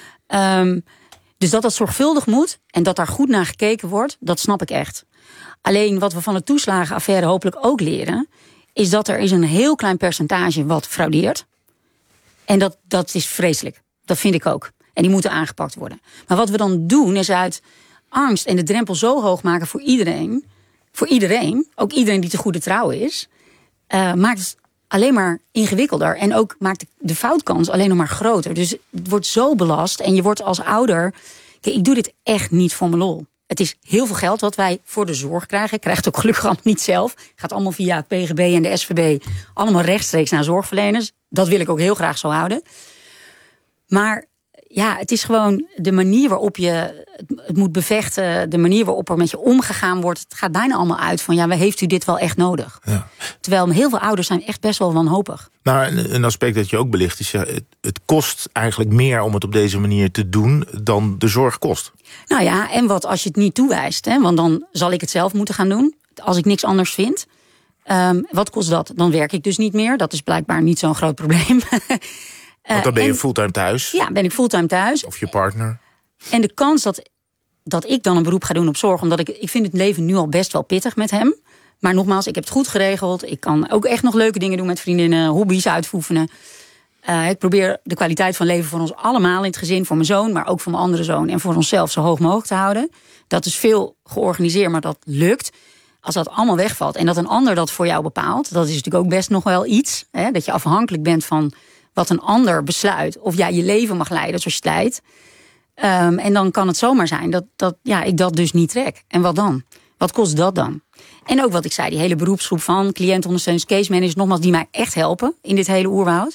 Dus dat zorgvuldig moet en dat daar goed naar gekeken wordt, dat snap ik echt. Alleen wat we van de toeslagenaffaire hopelijk ook leren, is dat er is een heel klein percentage wat fraudeert. En dat is vreselijk. Dat vind ik ook. En die moeten aangepakt worden. Maar wat we dan doen is uit angst en de drempel zo hoog maken voor iedereen, ook iedereen die te goede trouw is, maakt het alleen maar ingewikkelder. En ook maakt de foutkans alleen nog maar groter. Dus het wordt zo belast en je wordt als ouder, kijk, ik doe dit echt niet voor mijn lol. Het is heel veel geld wat wij voor de zorg krijgen. Ik krijg het ook gelukkig allemaal niet zelf. Het gaat allemaal via het PGB en de SVB. Allemaal rechtstreeks naar zorgverleners. Dat wil ik ook heel graag zo houden. Maar ja, het is gewoon de manier waarop je het moet bevechten. De manier waarop er met je omgegaan wordt. Het gaat bijna allemaal uit van, heeft u dit wel echt nodig? Ja. Terwijl heel veel ouders zijn echt best wel wanhopig. Nou, een aspect dat je ook belicht is, het kost eigenlijk meer om het op deze manier te doen dan de zorg kost. Nou ja, en wat als je het niet toewijst? Hè, want dan zal ik het zelf moeten gaan doen. Als ik niks anders vind. Wat kost dat? Dan werk ik dus niet meer. Dat is blijkbaar niet zo'n groot probleem. Want dan ben je fulltime thuis? Ja, ben ik fulltime thuis. Of je partner? En de kans dat ik dan een beroep ga doen op zorg, omdat ik vind het leven nu al best wel pittig met hem. Maar nogmaals, ik heb het goed geregeld. Ik kan ook echt nog leuke dingen doen met vriendinnen, hobby's uitoefenen. Ik probeer de kwaliteit van leven voor ons allemaal in het gezin, voor mijn zoon, maar ook voor mijn andere zoon en voor onszelf zo hoog mogelijk te houden. Dat is veel georganiseerd, maar dat lukt. Als dat allemaal wegvalt en dat een ander dat voor jou bepaalt, dat is natuurlijk ook best nog wel iets. Hè, dat je afhankelijk bent van wat een ander besluit. Of jij je leven mag leiden zoals je het leidt. En dan kan het zomaar zijn dat ik dat dus niet trek. En wat dan? Wat kost dat dan? En ook wat ik zei, die hele beroepsgroep van cliëntondersteuners, case managers, nogmaals, die mij echt helpen in dit hele oerwoud.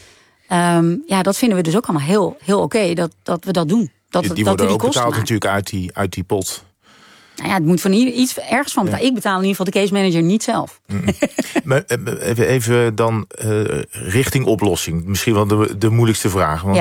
Dat vinden we dus ook allemaal heel, heel oké dat we dat doen. Die worden ook betaald natuurlijk uit die pot. Nou ja, het moet van iets ergens van betalen. Ja. Ik betaal in ieder geval de case manager niet zelf. Maar even dan richting oplossing. Misschien wel de moeilijkste vraag. Want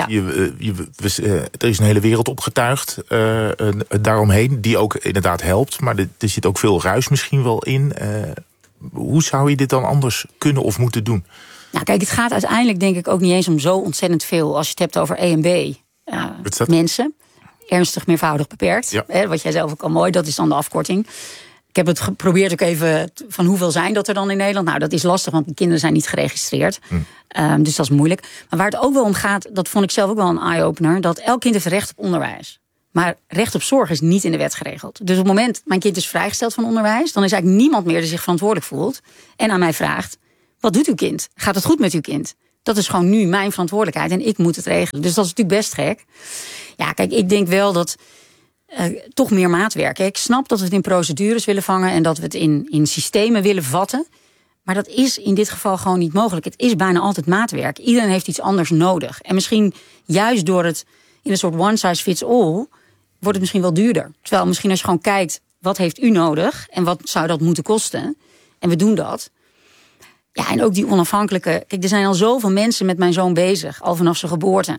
er is een hele wereld opgetuigd daaromheen. Die ook inderdaad helpt. Maar er zit ook veel ruis misschien wel in. Hoe zou je dit dan anders kunnen of moeten doen? Nou kijk, het gaat uiteindelijk denk ik ook niet eens om zo ontzettend veel. Als je het hebt over EMB mensen. Ernstig meervoudig beperkt. Ja. Wat jij zelf ook al mooi, dat is dan de afkorting. Ik heb het geprobeerd ook even van hoeveel zijn dat er dan in Nederland. Nou, dat is lastig, want die kinderen zijn niet geregistreerd. Dus dat is moeilijk. Maar waar het ook wel om gaat, dat vond ik zelf ook wel een eye-opener, dat elk kind heeft recht op onderwijs. Maar recht op zorg is niet in de wet geregeld. Dus op het moment mijn kind is vrijgesteld van onderwijs, dan is eigenlijk niemand meer die zich verantwoordelijk voelt en aan mij vraagt: wat doet uw kind? Gaat het goed met uw kind? Dat is gewoon nu mijn verantwoordelijkheid en ik moet het regelen. Dus dat is natuurlijk best gek. Ja, kijk, ik denk wel dat toch meer maatwerk. Ik snap dat we het in procedures willen vangen en dat we het in systemen willen vatten. Maar dat is in dit geval gewoon niet mogelijk. Het is bijna altijd maatwerk. Iedereen heeft iets anders nodig. En misschien juist door het in een soort one size fits all wordt het misschien wel duurder. Terwijl misschien als je gewoon kijkt, wat heeft u nodig en wat zou dat moeten kosten? En we doen dat. Ja, en ook die onafhankelijke. Kijk, er zijn al zoveel mensen met mijn zoon bezig, al vanaf zijn geboorte.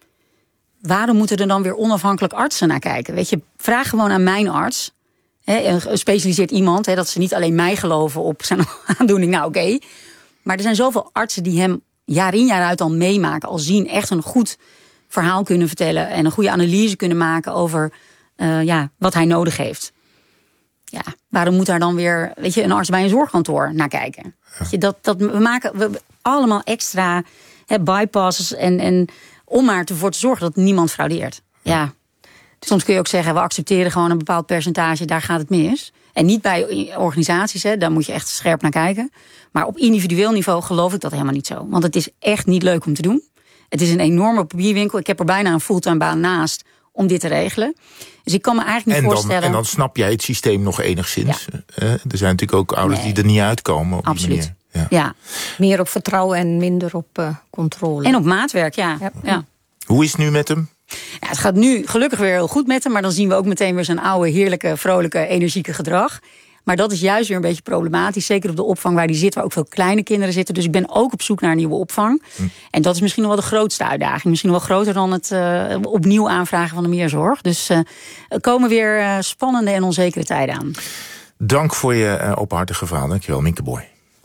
Waarom moeten er dan weer onafhankelijk artsen naar kijken? Weet je, vraag gewoon aan mijn arts. Specialiseert iemand, dat ze niet alleen mij geloven op zijn aandoening. Nou, oké. Maar er zijn zoveel artsen die hem jaar in jaar uit al meemaken, al zien, echt een goed verhaal kunnen vertellen en een goede analyse kunnen maken over wat hij nodig heeft. Ja, waarom moet daar dan weer een arts bij een zorgkantoor naar kijken? Ja. We maken allemaal extra bypasses en om maar ervoor te zorgen dat niemand fraudeert. Ja. Soms kun je ook zeggen, we accepteren gewoon een bepaald percentage, daar gaat het mis. En niet bij organisaties, daar moet je echt scherp naar kijken. Maar op individueel niveau geloof ik dat helemaal niet zo. Want het is echt niet leuk om te doen. Het is een enorme papierwinkel. Ik heb er bijna een fulltime baan naast om dit te regelen. Dus ik kan me eigenlijk niet voorstellen. En dan snap jij het systeem nog enigszins. Ja. Er zijn natuurlijk ook ouders die er niet uitkomen op die manier. Ja. Meer op vertrouwen en minder op controle. En op maatwerk, ja. Hoe is het nu met hem? Ja, het gaat nu gelukkig weer heel goed met hem. Maar dan zien we ook meteen weer zijn oude, heerlijke, vrolijke, energieke gedrag. Maar dat is juist weer een beetje problematisch. Zeker op de opvang waar hij zit, waar ook veel kleine kinderen zitten. Dus ik ben ook op zoek naar een nieuwe opvang. En dat is misschien nog wel de grootste uitdaging. Misschien nog wel groter dan het opnieuw aanvragen van de meerzorg. Dus er komen weer spannende en onzekere tijden aan. Dank voor je openhartige verhaal. Dankjewel, Minke Boy.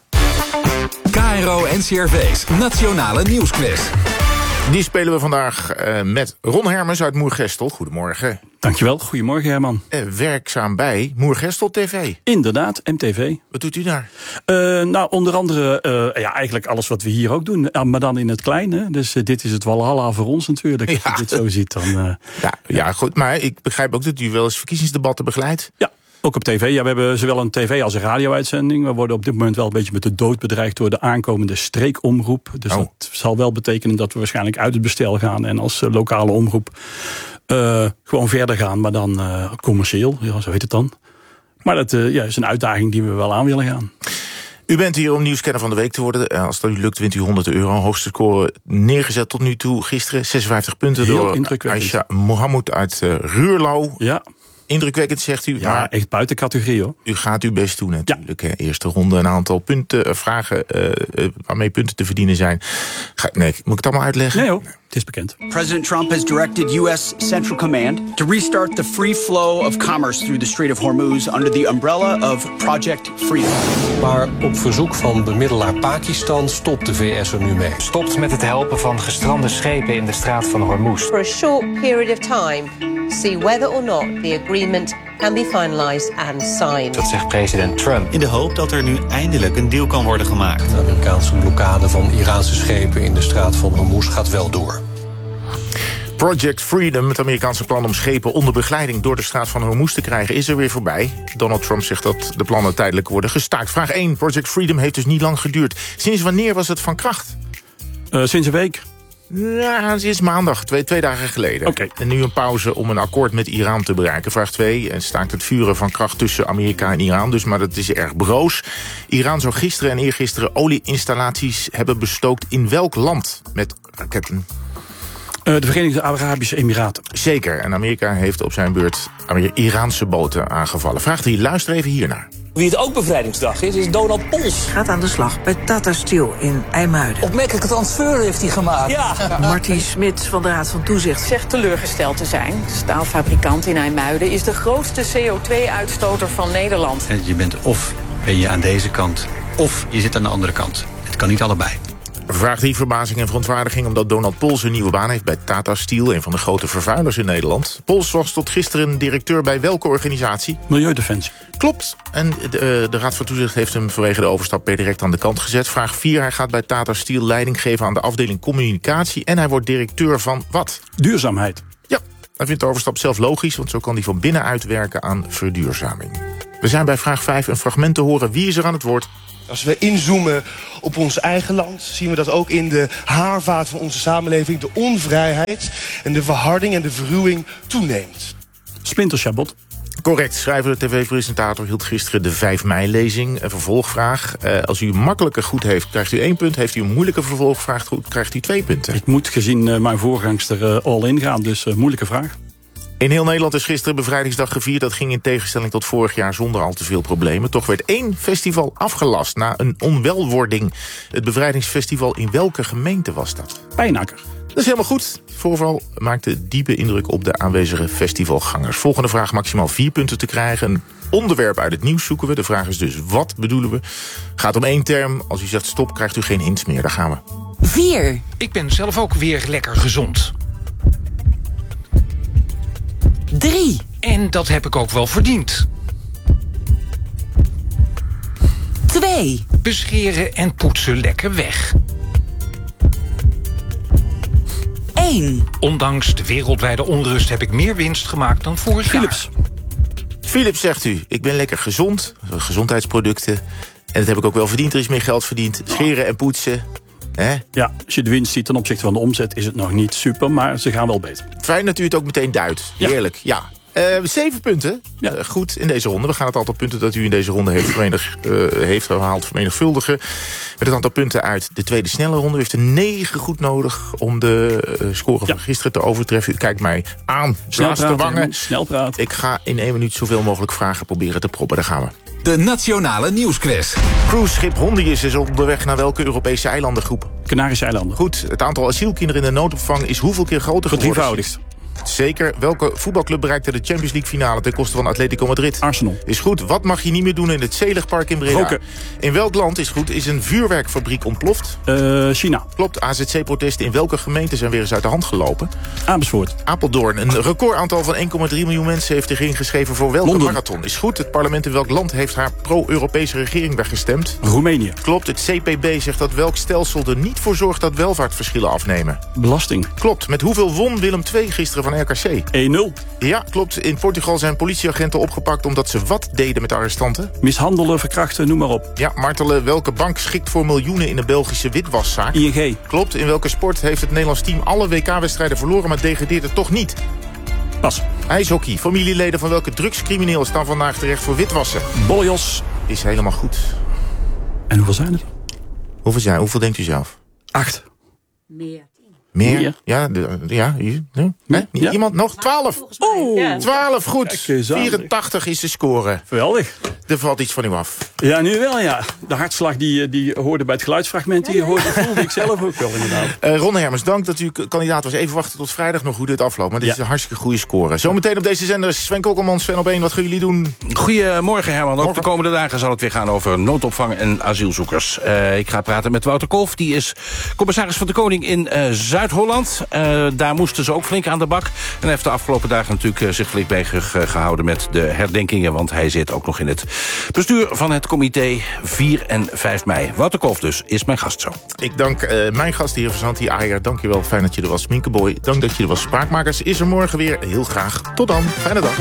KRO NCRV's Nationale Nieuwsquiz. Die spelen we vandaag met Ron Hermens uit Moergestel. Goedemorgen. Dankjewel, goedemorgen Herman. Werkzaam bij Moergestel TV. Inderdaad, MTV. Wat doet u daar? Nou, onder andere eigenlijk alles wat we hier ook doen. Maar dan in het kleine. Dus dit is het walhalla voor ons natuurlijk. Als je dit zo ziet dan. Ja, goed. Maar ik begrijp ook dat u wel eens verkiezingsdebatten begeleidt. Ja. Ook op tv. Ja, we hebben zowel een tv als een radio-uitzending. We worden op dit moment wel een beetje met de dood bedreigd door de aankomende streekomroep. Dus dat zal wel betekenen dat we waarschijnlijk uit het bestel gaan en als lokale omroep gewoon verder gaan, maar dan commercieel. Ja, zo heet het dan. Maar dat is een uitdaging die we wel aan willen gaan. U bent hier om nieuwskenner van de week te worden. Als dat u lukt, wint u €100. Hoogste score neergezet tot nu toe gisteren. 56 punten heel door Aisha Mohammed uit Ruurlo. Ja. Indrukwekkend, zegt u. Ja, maar echt buiten categorie, hoor. U gaat uw best doen natuurlijk. Ja. Eerste ronde, een aantal punten, vragen waarmee punten te verdienen zijn. Moet ik het allemaal uitleggen? Nee hoor, het is bekend. President Trump has directed U.S. Central Command to restart the free flow of commerce through the Strait of Hormuz under the umbrella of Project Freedom. Maar op verzoek van bemiddelaar Pakistan stopt de VS er nu mee. Stopt met het helpen van gestrande schepen in de straat van Hormuz. For a short period of time, see whether or not the agreement can be finalized and signed. Dat zegt president Trump. In de hoop dat er nu eindelijk een deal kan worden gemaakt. De Amerikaanse blokkade van Iraanse schepen in de straat van Hormuz gaat wel door. Project Freedom, het Amerikaanse plan om schepen onder begeleiding door de straat van Hormuz te krijgen, is er weer voorbij. Donald Trump zegt dat de plannen tijdelijk worden gestaakt. Vraag 1. Project Freedom heeft dus niet lang geduurd. Sinds wanneer was het van kracht? Sinds een week. Ja, sinds maandag, twee dagen geleden. Okay. En nu een pauze om een akkoord met Iran te bereiken. Vraag 2. En staakt het vuren van kracht tussen Amerika en Iran. Dus, maar dat is erg broos. Iran zou gisteren en eergisteren olieinstallaties hebben bestookt. In welk land met raketten? De Verenigde Arabische Emiraten. Zeker. En Amerika heeft op zijn beurt Iraanse boten aangevallen. Vraag 3. Luister even hiernaar. Wie het ook bevrijdingsdag is Donald Pols. Gaat aan de slag bij Tata Steel in IJmuiden. Opmerkelijke transfer heeft hij gemaakt. Ja. Martin Smit van de Raad van Toezicht zegt teleurgesteld te zijn. De staalfabrikant in IJmuiden is de grootste CO2-uitstoter van Nederland. Je bent of ben je aan deze kant, of je zit aan de andere kant. Het kan niet allebei. Vraag 3, verbazing en verontwaardiging omdat Donald Pols een nieuwe baan heeft bij Tata Steel, een van de grote vervuilers in Nederland. Pols was tot gisteren directeur bij welke organisatie? Milieudefensie. Klopt. En de Raad van Toezicht heeft hem vanwege de overstap per direct aan de kant gezet. Vraag 4, hij gaat bij Tata Steel leiding geven aan de afdeling communicatie en hij wordt directeur van wat? Duurzaamheid. Ja, hij vindt de overstap zelf logisch, want zo kan hij van binnenuit werken aan verduurzaming. We zijn bij vraag 5 een fragment te horen. Wie is er aan het woord? Als we inzoomen op ons eigen land, zien we dat ook in de haarvaat van onze samenleving de onvrijheid en de verharding en de verruwing toeneemt. Splinter Chabot. Correct. Schrijver de tv-presentator hield gisteren de 5 mei-lezing. Een vervolgvraag. Als u een makkelijke goed heeft, krijgt u 1 punt. Heeft u een moeilijke vervolgvraag goed, krijgt u 2 punten. Ik moet gezien mijn voorgangster all-in gaan, dus moeilijke vraag. In heel Nederland is gisteren Bevrijdingsdag gevierd. Dat ging in tegenstelling tot vorig jaar zonder al te veel problemen. Toch werd 1 festival afgelast na een onwelwording. Het Bevrijdingsfestival in welke gemeente was dat? Pijnacker. Dat is helemaal goed. Het voorval maakte diepe indruk op de aanwezige festivalgangers. Volgende vraag maximaal 4 punten te krijgen. Een onderwerp uit het nieuws zoeken we. De vraag is dus, wat bedoelen we? Gaat om 1 term. Als u zegt stop, krijgt u geen hints meer. Daar gaan we. 4. Ik ben zelf ook weer lekker gezond. 3. En dat heb ik ook wel verdiend. 2. Bescheren en poetsen lekker weg. 1. Ondanks de wereldwijde onrust heb ik meer winst gemaakt dan vorig jaar. Philips zegt u, ik ben lekker gezond. Gezondheidsproducten. En dat heb ik ook wel verdiend. Er is meer geld verdiend. Scheren en poetsen. Ja, als je de winst ziet ten opzichte van de omzet is het nog niet super, maar ze gaan wel beter. Fijn dat u het ook meteen duidt. Heerlijk, ja. 7 punten. Ja. Goed in deze ronde. We gaan het aantal punten dat u in deze ronde heeft gehaald vermenigvuldigen. Met het aantal punten uit de tweede snelle ronde. U heeft er 9 goed nodig om de score van gisteren te overtreffen. U kijkt mij aan. Blaas de wangen. Snel praten. Ik ga in 1 minuut zoveel mogelijk vragen proberen te proppen. Daar gaan we. De Nationale Nieuwsquiz. Cruiseschip Hondius is onderweg naar welke Europese eilandengroep? Canarische eilanden. Goed, het aantal asielkinderen in de noodopvang is hoeveel keer groter geworden? Verdrievoudigd. Zeker. Welke voetbalclub bereikte de Champions League finale ten koste van Atletico Madrid? Arsenal. Is goed. Wat mag je niet meer doen in het Zeligpark in Breda? Roken. In welk land is een vuurwerkfabriek ontploft? China. Klopt. AZC-protesten in welke gemeente zijn weer eens uit de hand gelopen? Amersfoort. Apeldoorn. Een recordaantal van 1,3 miljoen mensen heeft zich ingeschreven voor welke Londen. marathon? Is goed. Het parlement in welk land heeft haar pro-Europese regering weggestemd? Roemenië. Klopt. Het CPB zegt dat welk stelsel er niet voor zorgt dat welvaartverschillen afnemen? Belasting. Klopt. Met hoeveel won Willem II gisteren van RKC? 1-0. Ja, klopt. In Portugal zijn politieagenten opgepakt omdat ze wat deden met de arrestanten? Mishandelen, verkrachten, noem maar op. Ja, martelen. Welke bank schikt voor miljoenen in de Belgische witwaszaak? ING. Klopt. In welke sport heeft het Nederlands team alle WK-wedstrijden verloren, maar degradeert het toch niet? Pas. IJshockey. Familieleden van welke drugscrimineel staan vandaag terecht voor witwassen? Bolljos. Is helemaal goed. En hoeveel zijn het? Hoeveel denkt u zelf? 8. Meer? Meer? Ja, hier. Nee? Ja. Iemand nog? 12. Oeh. 12, goed. Kijk, 84 is de score. Geweldig. Er valt iets van u af. Ja, nu wel, ja. De hartslag die hoorde bij het geluidsfragment, die voelde ik zelf ook wel inderdaad. Ron Hermens, dank dat u kandidaat was. Even wachten tot vrijdag nog hoe dit afloopt. Maar dit is een hartstikke goede score. Zometeen op deze zender Sven Kokkelmans, Sven op 1. Wat gaan jullie doen? Goedemorgen Herman. Ook de komende dagen zal het weer gaan over noodopvang en asielzoekers. Ik ga praten met Wouter Kolff. Die is commissaris van de Koning in Zuid-Holland. Daar moesten ze ook flink aan de bak. En hij heeft de afgelopen dagen natuurlijk zich flink bezig gehouden met de herdenkingen. Want hij zit ook nog in het bestuur van het comité 4 en 5 mei. Wouter Kolff dus is mijn gast zo. Ik dank mijn gast, de heer Verzanti Ayer. Dank je wel. Fijn dat je er was. Minkeboy, dank dat je er was. Spraakmakers is er morgen weer. Heel graag. Tot dan. Fijne dag.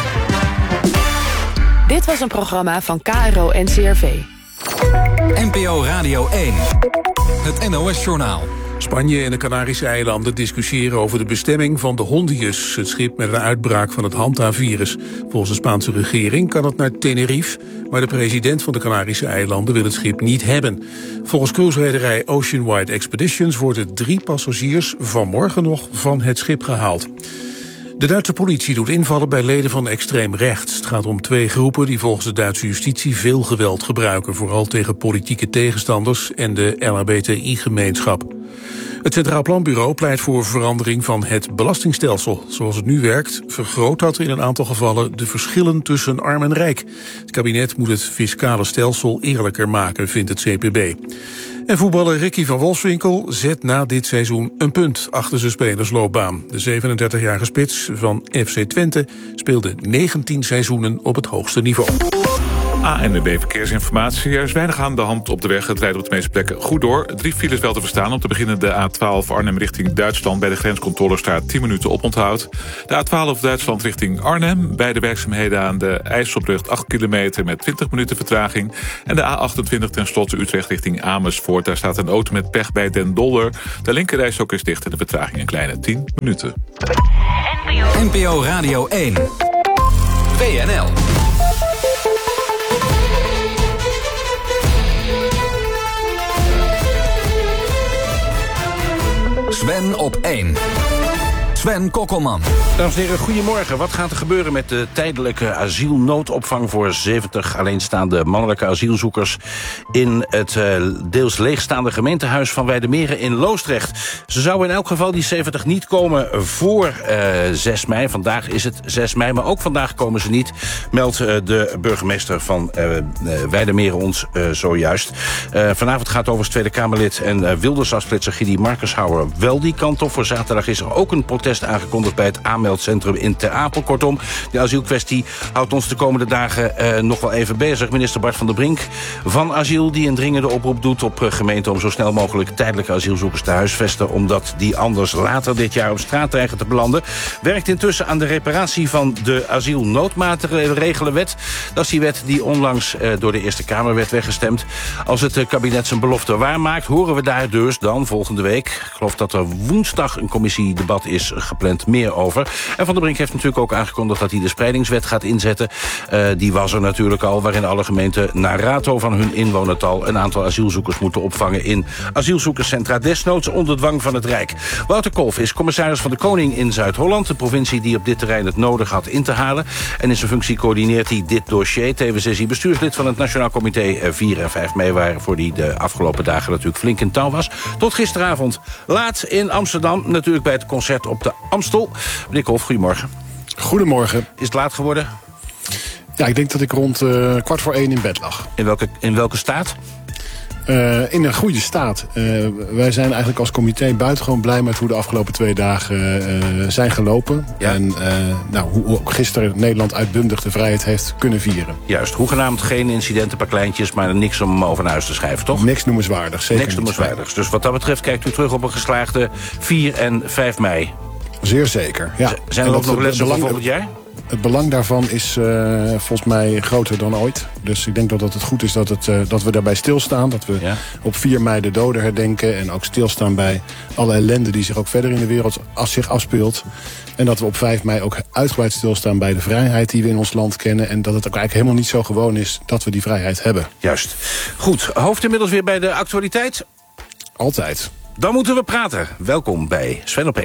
Dit was een programma van KRO NCRV. NPO Radio 1. Het NOS-journaal. Spanje en de Canarische eilanden discussiëren over de bestemming van de Hondius, het schip met een uitbraak van het Hanta-virus. Volgens de Spaanse regering kan het naar Tenerife, maar de president van de Canarische eilanden wil het schip niet hebben. Volgens cruiserederij Oceanwide Expeditions worden 3 passagiers vanmorgen nog van het schip gehaald. De Duitse politie doet invallen bij leden van extreem rechts. Het gaat om 2 groepen die volgens de Duitse justitie veel geweld gebruiken, vooral tegen politieke tegenstanders en de LHBTI-gemeenschap. Het Centraal Planbureau pleit voor verandering van het belastingstelsel. Zoals het nu werkt, vergroot dat in een aantal gevallen de verschillen tussen arm en rijk. Het kabinet moet het fiscale stelsel eerlijker maken, vindt het CPB. En voetballer Ricky van Wolfswinkel zet na dit seizoen een punt achter zijn spelersloopbaan. De 37-jarige spits van FC Twente speelde 19 seizoenen op het hoogste niveau. ANWB Verkeersinformatie. Er is weinig aan de hand op de weg. Het rijdt op de meeste plekken goed door. 3 files wel te verstaan. Om te beginnen de A12 Arnhem richting Duitsland. Bij de grenscontrole staat 10 minuten oponthoud. De A12 Duitsland richting Arnhem. Bij de werkzaamheden aan de IJsselbrug 8 kilometer met 20 minuten vertraging. En de A28 ten slotte Utrecht richting Amersfoort. Daar staat een auto met pech bij Den Dolder. De linkerrijstok is dicht en de vertraging een kleine 10 minuten. NPO Radio 1. WNL. Sven op 1. Sven Kokkelman. Dames en heren, goedemorgen. Wat gaat er gebeuren met de tijdelijke asielnoodopvang voor 70 alleenstaande mannelijke asielzoekers in het deels leegstaande gemeentehuis van Weijdermeren in Loosdrecht? Ze zouden in elk geval die 70 niet komen voor 6 mei. Vandaag is het 6 mei, maar ook vandaag komen ze niet, meldt de burgemeester van Weijdermeren ons zojuist. Vanavond gaat overigens Tweede Kamerlid en Wilders-afsplitser Gidi Markenshouwer wel die kant op. Voor zaterdag is er ook een protest aangekondigd bij het aanmeldcentrum in Ter Apel. Kortom, de asielkwestie houdt ons de komende dagen nog wel even bezig. Minister Bart van der Brink van Asiel, die een dringende oproep doet op gemeenten om zo snel mogelijk tijdelijke asielzoekers te huisvesten, omdat die anders later dit jaar op straat dreigen te belanden, werkt intussen aan de reparatie van de asielnoodmaatregelenwet. Dat is die wet die onlangs door de Eerste Kamer werd weggestemd. Als het kabinet zijn belofte waarmaakt, horen we daar dus dan volgende week, ik geloof dat er woensdag een commissiedebat is gepland, meer over. En Van der Brink heeft natuurlijk ook aangekondigd dat hij de spreidingswet gaat inzetten. Die was er natuurlijk al, waarin alle gemeenten naar rato van hun inwonertal een aantal asielzoekers moeten opvangen in asielzoekerscentra, desnoods onder dwang van het Rijk. Wouter Kolff is commissaris van de Koning in Zuid-Holland, de provincie die op dit terrein het nodig had in te halen. En in zijn functie coördineert hij dit dossier. Tevens is hij bestuurslid van het Nationaal Comité 4 en 5 mei, waarvoor hij de afgelopen dagen natuurlijk flink in touw was. Tot gisteravond laat in Amsterdam, natuurlijk bij het concert op de Amstel. Meneer Kolff, goedemorgen. Goedemorgen. Is het laat geworden? Ja, ik denk dat ik rond 1:15 in bed lag. In welke staat? In een goede staat. Wij zijn eigenlijk als comité buitengewoon blij met hoe de afgelopen 2 dagen zijn gelopen. Ja. En hoe ook gisteren Nederland uitbundig de vrijheid heeft kunnen vieren. Juist, hoegenaamd geen incidenten, een paar kleintjes, maar niks om over naar huis te schrijven, toch? Niks noemenswaardigs, zeker niks noemenswaardigs. Dus wat dat betreft kijkt u terug op een geslaagde 4 en 5 mei. Zeer zeker, ja. Zijn er ook nog lessen voor volgend jaar? Het belang daarvan is volgens mij groter dan ooit. Dus ik denk dat het goed is dat we daarbij stilstaan. Dat we op 4 mei de doden herdenken. En ook stilstaan bij alle ellende die zich ook verder in de wereld zich afspeelt. En dat we op 5 mei ook uitgebreid stilstaan bij de vrijheid die we in ons land kennen. En dat het ook eigenlijk helemaal niet zo gewoon is dat we die vrijheid hebben. Juist. Goed, hoofd inmiddels weer bij de actualiteit? Altijd. Dan moeten we praten. Welkom bij Sven op 1.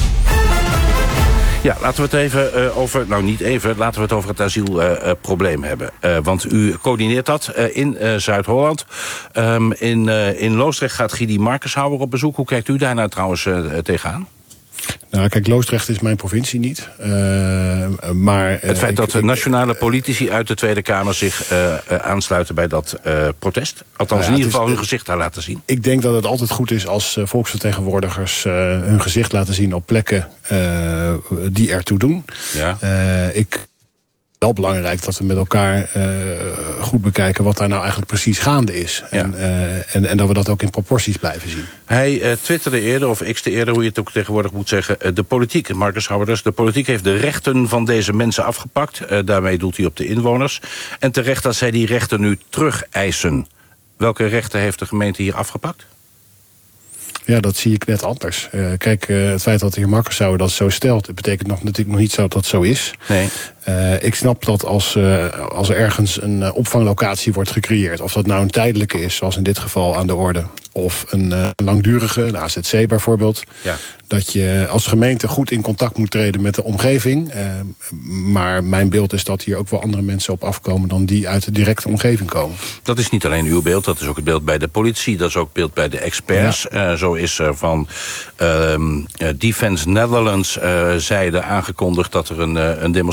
Ja, laten we het even over... Nou, niet even. Laten we het over het asielprobleem hebben. Want u coördineert dat in Zuid-Holland. In Loosdrecht gaat Gidi Markenshouwer op bezoek. Hoe kijkt u daar nou trouwens tegenaan? Nou, kijk, Loosdrecht is mijn provincie niet. Maar het feit dat nationale politici uit de Tweede Kamer zich aansluiten bij dat protest. Althans, in ieder geval hun gezicht daar laten zien. Ik denk dat het altijd goed is als volksvertegenwoordigers hun gezicht laten zien op plekken die ertoe doen. Ja. Wel belangrijk dat we met elkaar goed bekijken wat daar nou eigenlijk precies gaande is. Ja. En dat we dat ook in proporties blijven zien. Hij twitterde eerder, of x'te eerder, hoe je het ook tegenwoordig moet zeggen, de politiek, Markenshouwer dus, de politiek heeft de rechten van deze mensen afgepakt. Daarmee doelt hij op de inwoners. En terecht dat zij die rechten nu terugeisen. Welke rechten heeft de gemeente hier afgepakt? Ja, dat zie ik net anders. Kijk, het feit dat de heer Markenshouwer dat zo stelt, het betekent natuurlijk nog niet zo dat dat zo is. Nee. Ik snap dat als er ergens een opvanglocatie wordt gecreëerd, of dat nou een tijdelijke is, zoals in dit geval aan de orde, of een langdurige, de AZC bijvoorbeeld, ja, dat je als gemeente goed in contact moet treden met de omgeving. Maar mijn beeld is dat hier ook wel andere mensen op afkomen dan die uit de directe omgeving komen. Dat is niet alleen uw beeld, dat is ook het beeld bij de politie, dat is ook het beeld bij de experts. Ja. Zo is er van Defense Netherlands zijde aangekondigd dat er een demonstratie komt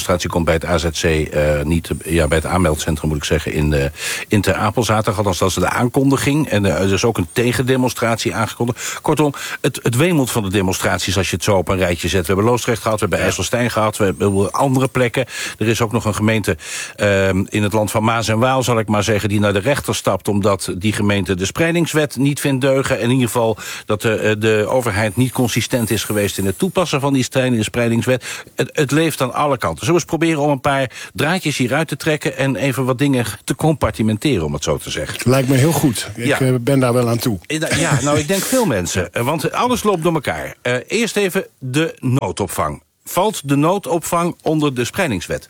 vanavond bij het AZC, bij het aanmeldcentrum moet ik zeggen, in Ter Apel zaterdag. Althans, dat is de aankondiging. En er is ook een tegendemonstratie aangekondigd. Kortom, het wemelt van de demonstraties als je het zo op een rijtje zet. We hebben Loosdrecht gehad, we hebben IJsselstein gehad, we hebben andere plekken. Er is ook nog een gemeente in het land van Maas en Waal, zal ik maar zeggen, die naar de rechter stapt omdat die gemeente de spreidingswet niet vindt deugen. En in ieder geval dat de overheid niet consistent is geweest in het toepassen van die spreidingswet. Het leeft aan alle kanten. Zullen we eens proberen om een paar draadjes hieruit te trekken en even wat dingen te compartimenteren, om het zo te zeggen. Lijkt me heel goed. Ik ben daar wel aan toe. Ja, nou, ik denk veel mensen. Want alles loopt door elkaar. Eerst even de noodopvang. Valt de noodopvang onder de spreidingswet?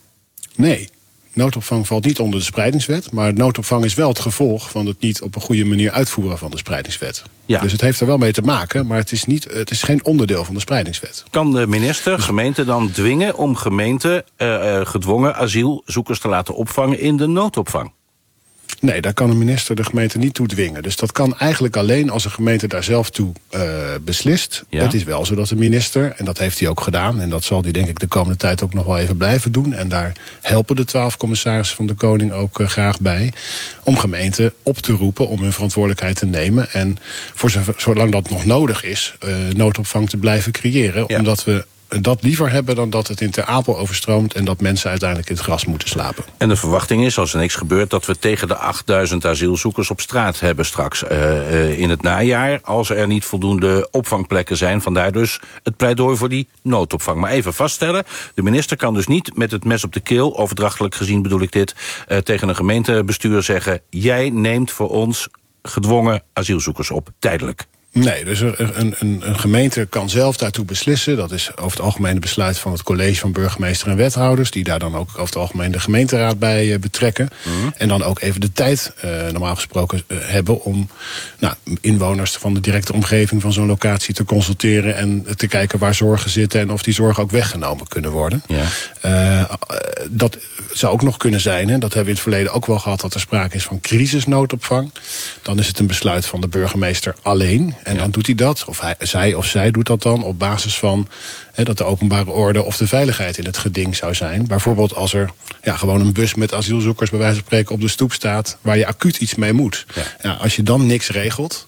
Nee. Noodopvang valt niet onder de spreidingswet, maar noodopvang is wel het gevolg van het niet op een goede manier uitvoeren van de spreidingswet. Ja. Dus het heeft er wel mee te maken, maar het is geen onderdeel van de spreidingswet. Kan de minister gemeenten dan dwingen om gemeenten gedwongen asielzoekers te laten opvangen in de noodopvang? Nee, daar kan de minister de gemeente niet toe dwingen. Dus dat kan eigenlijk alleen als een gemeente daar zelf toe beslist. Ja. Het is wel zo dat de minister, en dat heeft hij ook gedaan, en dat zal hij denk ik de komende tijd ook nog wel even blijven doen, en daar helpen de 12 commissarissen van de Koning ook graag bij, om gemeenten op te roepen om hun verantwoordelijkheid te nemen en zolang dat nog nodig is, noodopvang te blijven creëren. Ja. Omdat we dat liever hebben dan dat het in Ter Apel overstroomt en dat mensen uiteindelijk in het gras moeten slapen. En de verwachting is, als er niks gebeurt, dat we tegen de 8000 asielzoekers op straat hebben straks in het najaar, als er niet voldoende opvangplekken zijn. Vandaar dus het pleidooi voor die noodopvang. Maar even vaststellen, de minister kan dus niet met het mes op de keel, overdrachtelijk gezien bedoel ik dit, tegen een gemeentebestuur zeggen, jij neemt voor ons gedwongen asielzoekers op, tijdelijk. Nee, dus een gemeente kan zelf daartoe beslissen. Dat is over het algemeen het besluit van het college van burgemeester en wethouders, die daar dan ook over het algemeen de gemeenteraad bij betrekken. Mm-hmm. En dan ook even de tijd, normaal gesproken, hebben om inwoners van de directe omgeving van zo'n locatie te consulteren en te kijken waar zorgen zitten en of die zorgen ook weggenomen kunnen worden. Ja. Dat zou ook nog kunnen zijn, hè, dat hebben we in het verleden ook wel gehad, dat er sprake is van crisisnoodopvang. Dan is het een besluit van de burgemeester alleen. En dan doet hij dat, of zij doet dat dan op basis van dat de openbare orde of de veiligheid in het geding zou zijn. Bijvoorbeeld als er gewoon een bus met asielzoekers bij wijze van spreken op de stoep staat waar je acuut iets mee moet. Ja. Als je dan niks regelt,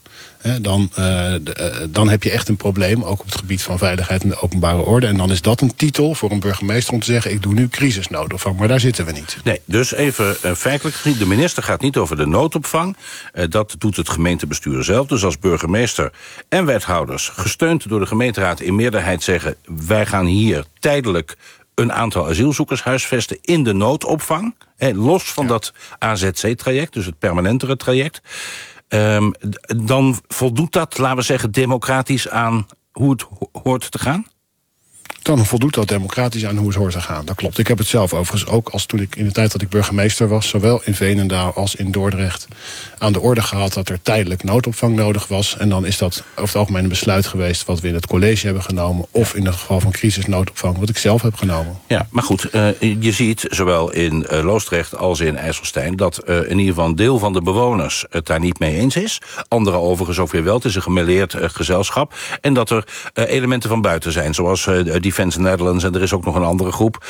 dan heb je echt een probleem, ook op het gebied van veiligheid en de openbare orde. En dan is dat een titel voor een burgemeester om te zeggen, ik doe nu crisisnoodopvang, maar daar zitten we niet. Nee, dus even feitelijk gezien, de minister gaat niet over de noodopvang. Dat doet het gemeentebestuur zelf. Dus als burgemeester en wethouders, gesteund door de gemeenteraad in meerderheid zeggen, wij gaan hier tijdelijk een aantal asielzoekers huisvesten in de noodopvang, los van dat AZC-traject, dus het permanentere traject. Dan voldoet dat, laten we zeggen, democratisch aan hoe het hoort te gaan? Dan voldoet dat democratisch aan hoe het hoort te gaan. Dat klopt. Ik heb het zelf overigens ook als toen ik in de tijd dat ik burgemeester was, zowel in Veenendaal als in Dordrecht, aan de orde gehad dat er tijdelijk noodopvang nodig was. En dan is dat over het algemeen een besluit geweest wat we in het college hebben genomen, of in het geval van crisisnoodopvang wat ik zelf heb genomen. Ja, maar goed, je ziet zowel in Loosdrecht als in IJsselstein dat in ieder geval een deel van de bewoners het daar niet mee eens is. Anderen overigens ook weer wel. Het is een gemêleerd gezelschap. En dat er elementen van buiten zijn, zoals Defence Netherlands, en er is ook nog een andere groep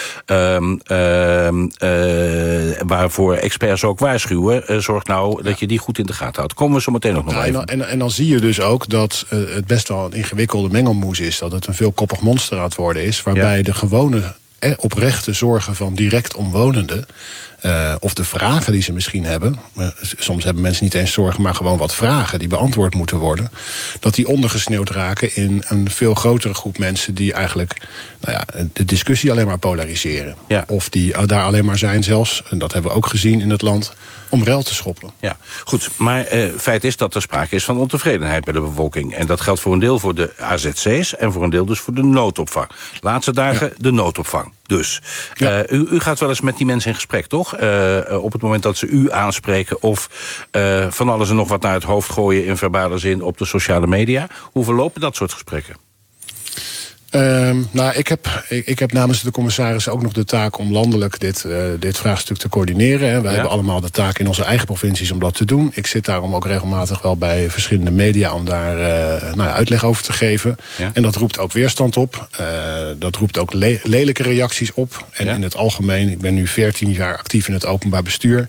waarvoor experts ook waarschuwen. Zorg nou dat je die goed in de gaten houdt. Komen we zo meteen nog even. En dan zie je dus ook dat het best wel een ingewikkelde mengelmoes is. Dat het een veelkoppig monster aan het worden is, waarbij de gewone oprechte zorgen van direct omwonenden, of de vragen die ze misschien hebben, soms hebben mensen niet eens zorgen, maar gewoon wat vragen die beantwoord moeten worden, dat die ondergesneeuwd raken in een veel grotere groep mensen die eigenlijk de discussie alleen maar polariseren. Ja. Of die daar alleen maar zijn zelfs, en dat hebben we ook gezien in het land, om rel te schoppen. Ja, goed. Maar feit is dat er sprake is van ontevredenheid bij de bevolking. En dat geldt voor een deel voor de AZC's en voor een deel dus voor de noodopvang. Laatste dagen de noodopvang. Dus u gaat wel eens met die mensen in gesprek, toch? Op het moment dat ze u aanspreken of van alles en nog wat naar het hoofd gooien in verbale zin op de sociale media. Hoe verlopen dat soort gesprekken? Ik heb namens de commissaris ook nog de taak om landelijk dit vraagstuk te coördineren. Wij hebben allemaal de taak in onze eigen provincies om dat te doen. Ik zit daarom ook regelmatig wel bij verschillende media om daar uitleg over te geven. Ja. En dat roept ook weerstand op. Dat roept ook lelijke reacties op. En in het algemeen, ik ben nu 14 jaar actief in het openbaar bestuur.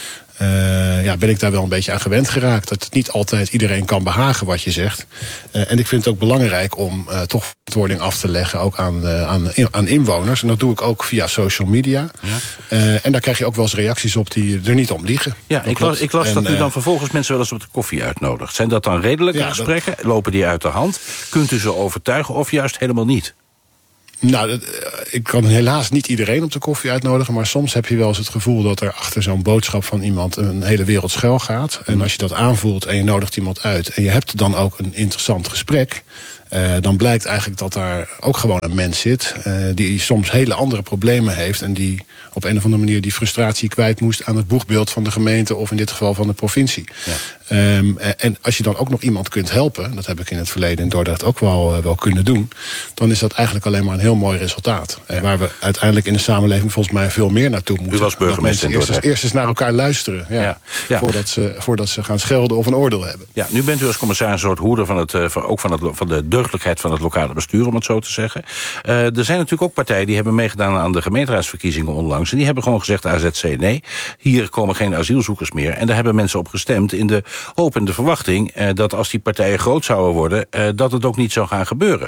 Ben ik daar wel een beetje aan gewend geraakt. Dat het niet altijd iedereen kan behagen wat je zegt. En ik vind het ook belangrijk om toch verantwoording af te leggen ook aan inwoners. En dat doe ik ook via social media. Ja. En daar krijg je ook wel eens reacties op die er niet om liegen. Ja, ik las dat u dan vervolgens mensen wel eens op de koffie uitnodigt. Zijn dat dan redelijke gesprekken? Lopen die uit de hand? Kunt u ze overtuigen of juist helemaal niet? Nou, ik kan helaas niet iedereen op de koffie uitnodigen, maar soms heb je wel eens het gevoel dat er achter zo'n boodschap van iemand een hele wereld schuil gaat. En als je dat aanvoelt en je nodigt iemand uit en je hebt dan ook een interessant gesprek, dan blijkt eigenlijk dat daar ook gewoon een mens zit die soms hele andere problemen heeft en die op een of andere manier die frustratie kwijt moest aan het boegbeeld van de gemeente of in dit geval van de provincie. Ja. En als je dan ook nog iemand kunt helpen, dat heb ik in het verleden in Dordrecht ook wel kunnen doen, dan is dat eigenlijk alleen maar een heel mooi resultaat. Waar we uiteindelijk in de samenleving volgens mij veel meer naartoe moeten. U was burgemeester in Dordrecht. Eerst eens naar elkaar luisteren, voordat ze gaan schelden of een oordeel hebben. Ja, nu bent u als commissaris een soort hoeder van de deugdelijkheid van het lokale bestuur, om het zo te zeggen. Er zijn natuurlijk ook partijen die hebben meegedaan aan de gemeenteraadsverkiezingen onlangs. En die hebben gewoon gezegd, AZC, nee, hier komen geen asielzoekers meer. En daar hebben mensen op gestemd in de hoop en de verwachting dat als die partijen groot zouden worden, dat het ook niet zou gaan gebeuren.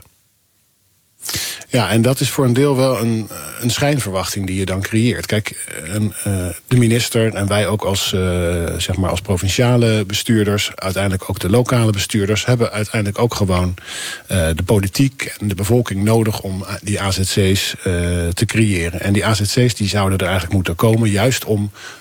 Ja, en dat is voor een deel wel een schijnverwachting die je dan creëert. Kijk, de minister en wij ook als provinciale bestuurders, uiteindelijk ook de lokale bestuurders, hebben uiteindelijk ook gewoon de politiek en de bevolking nodig om die AZC's te creëren. En die AZC's die zouden er eigenlijk moeten komen juist om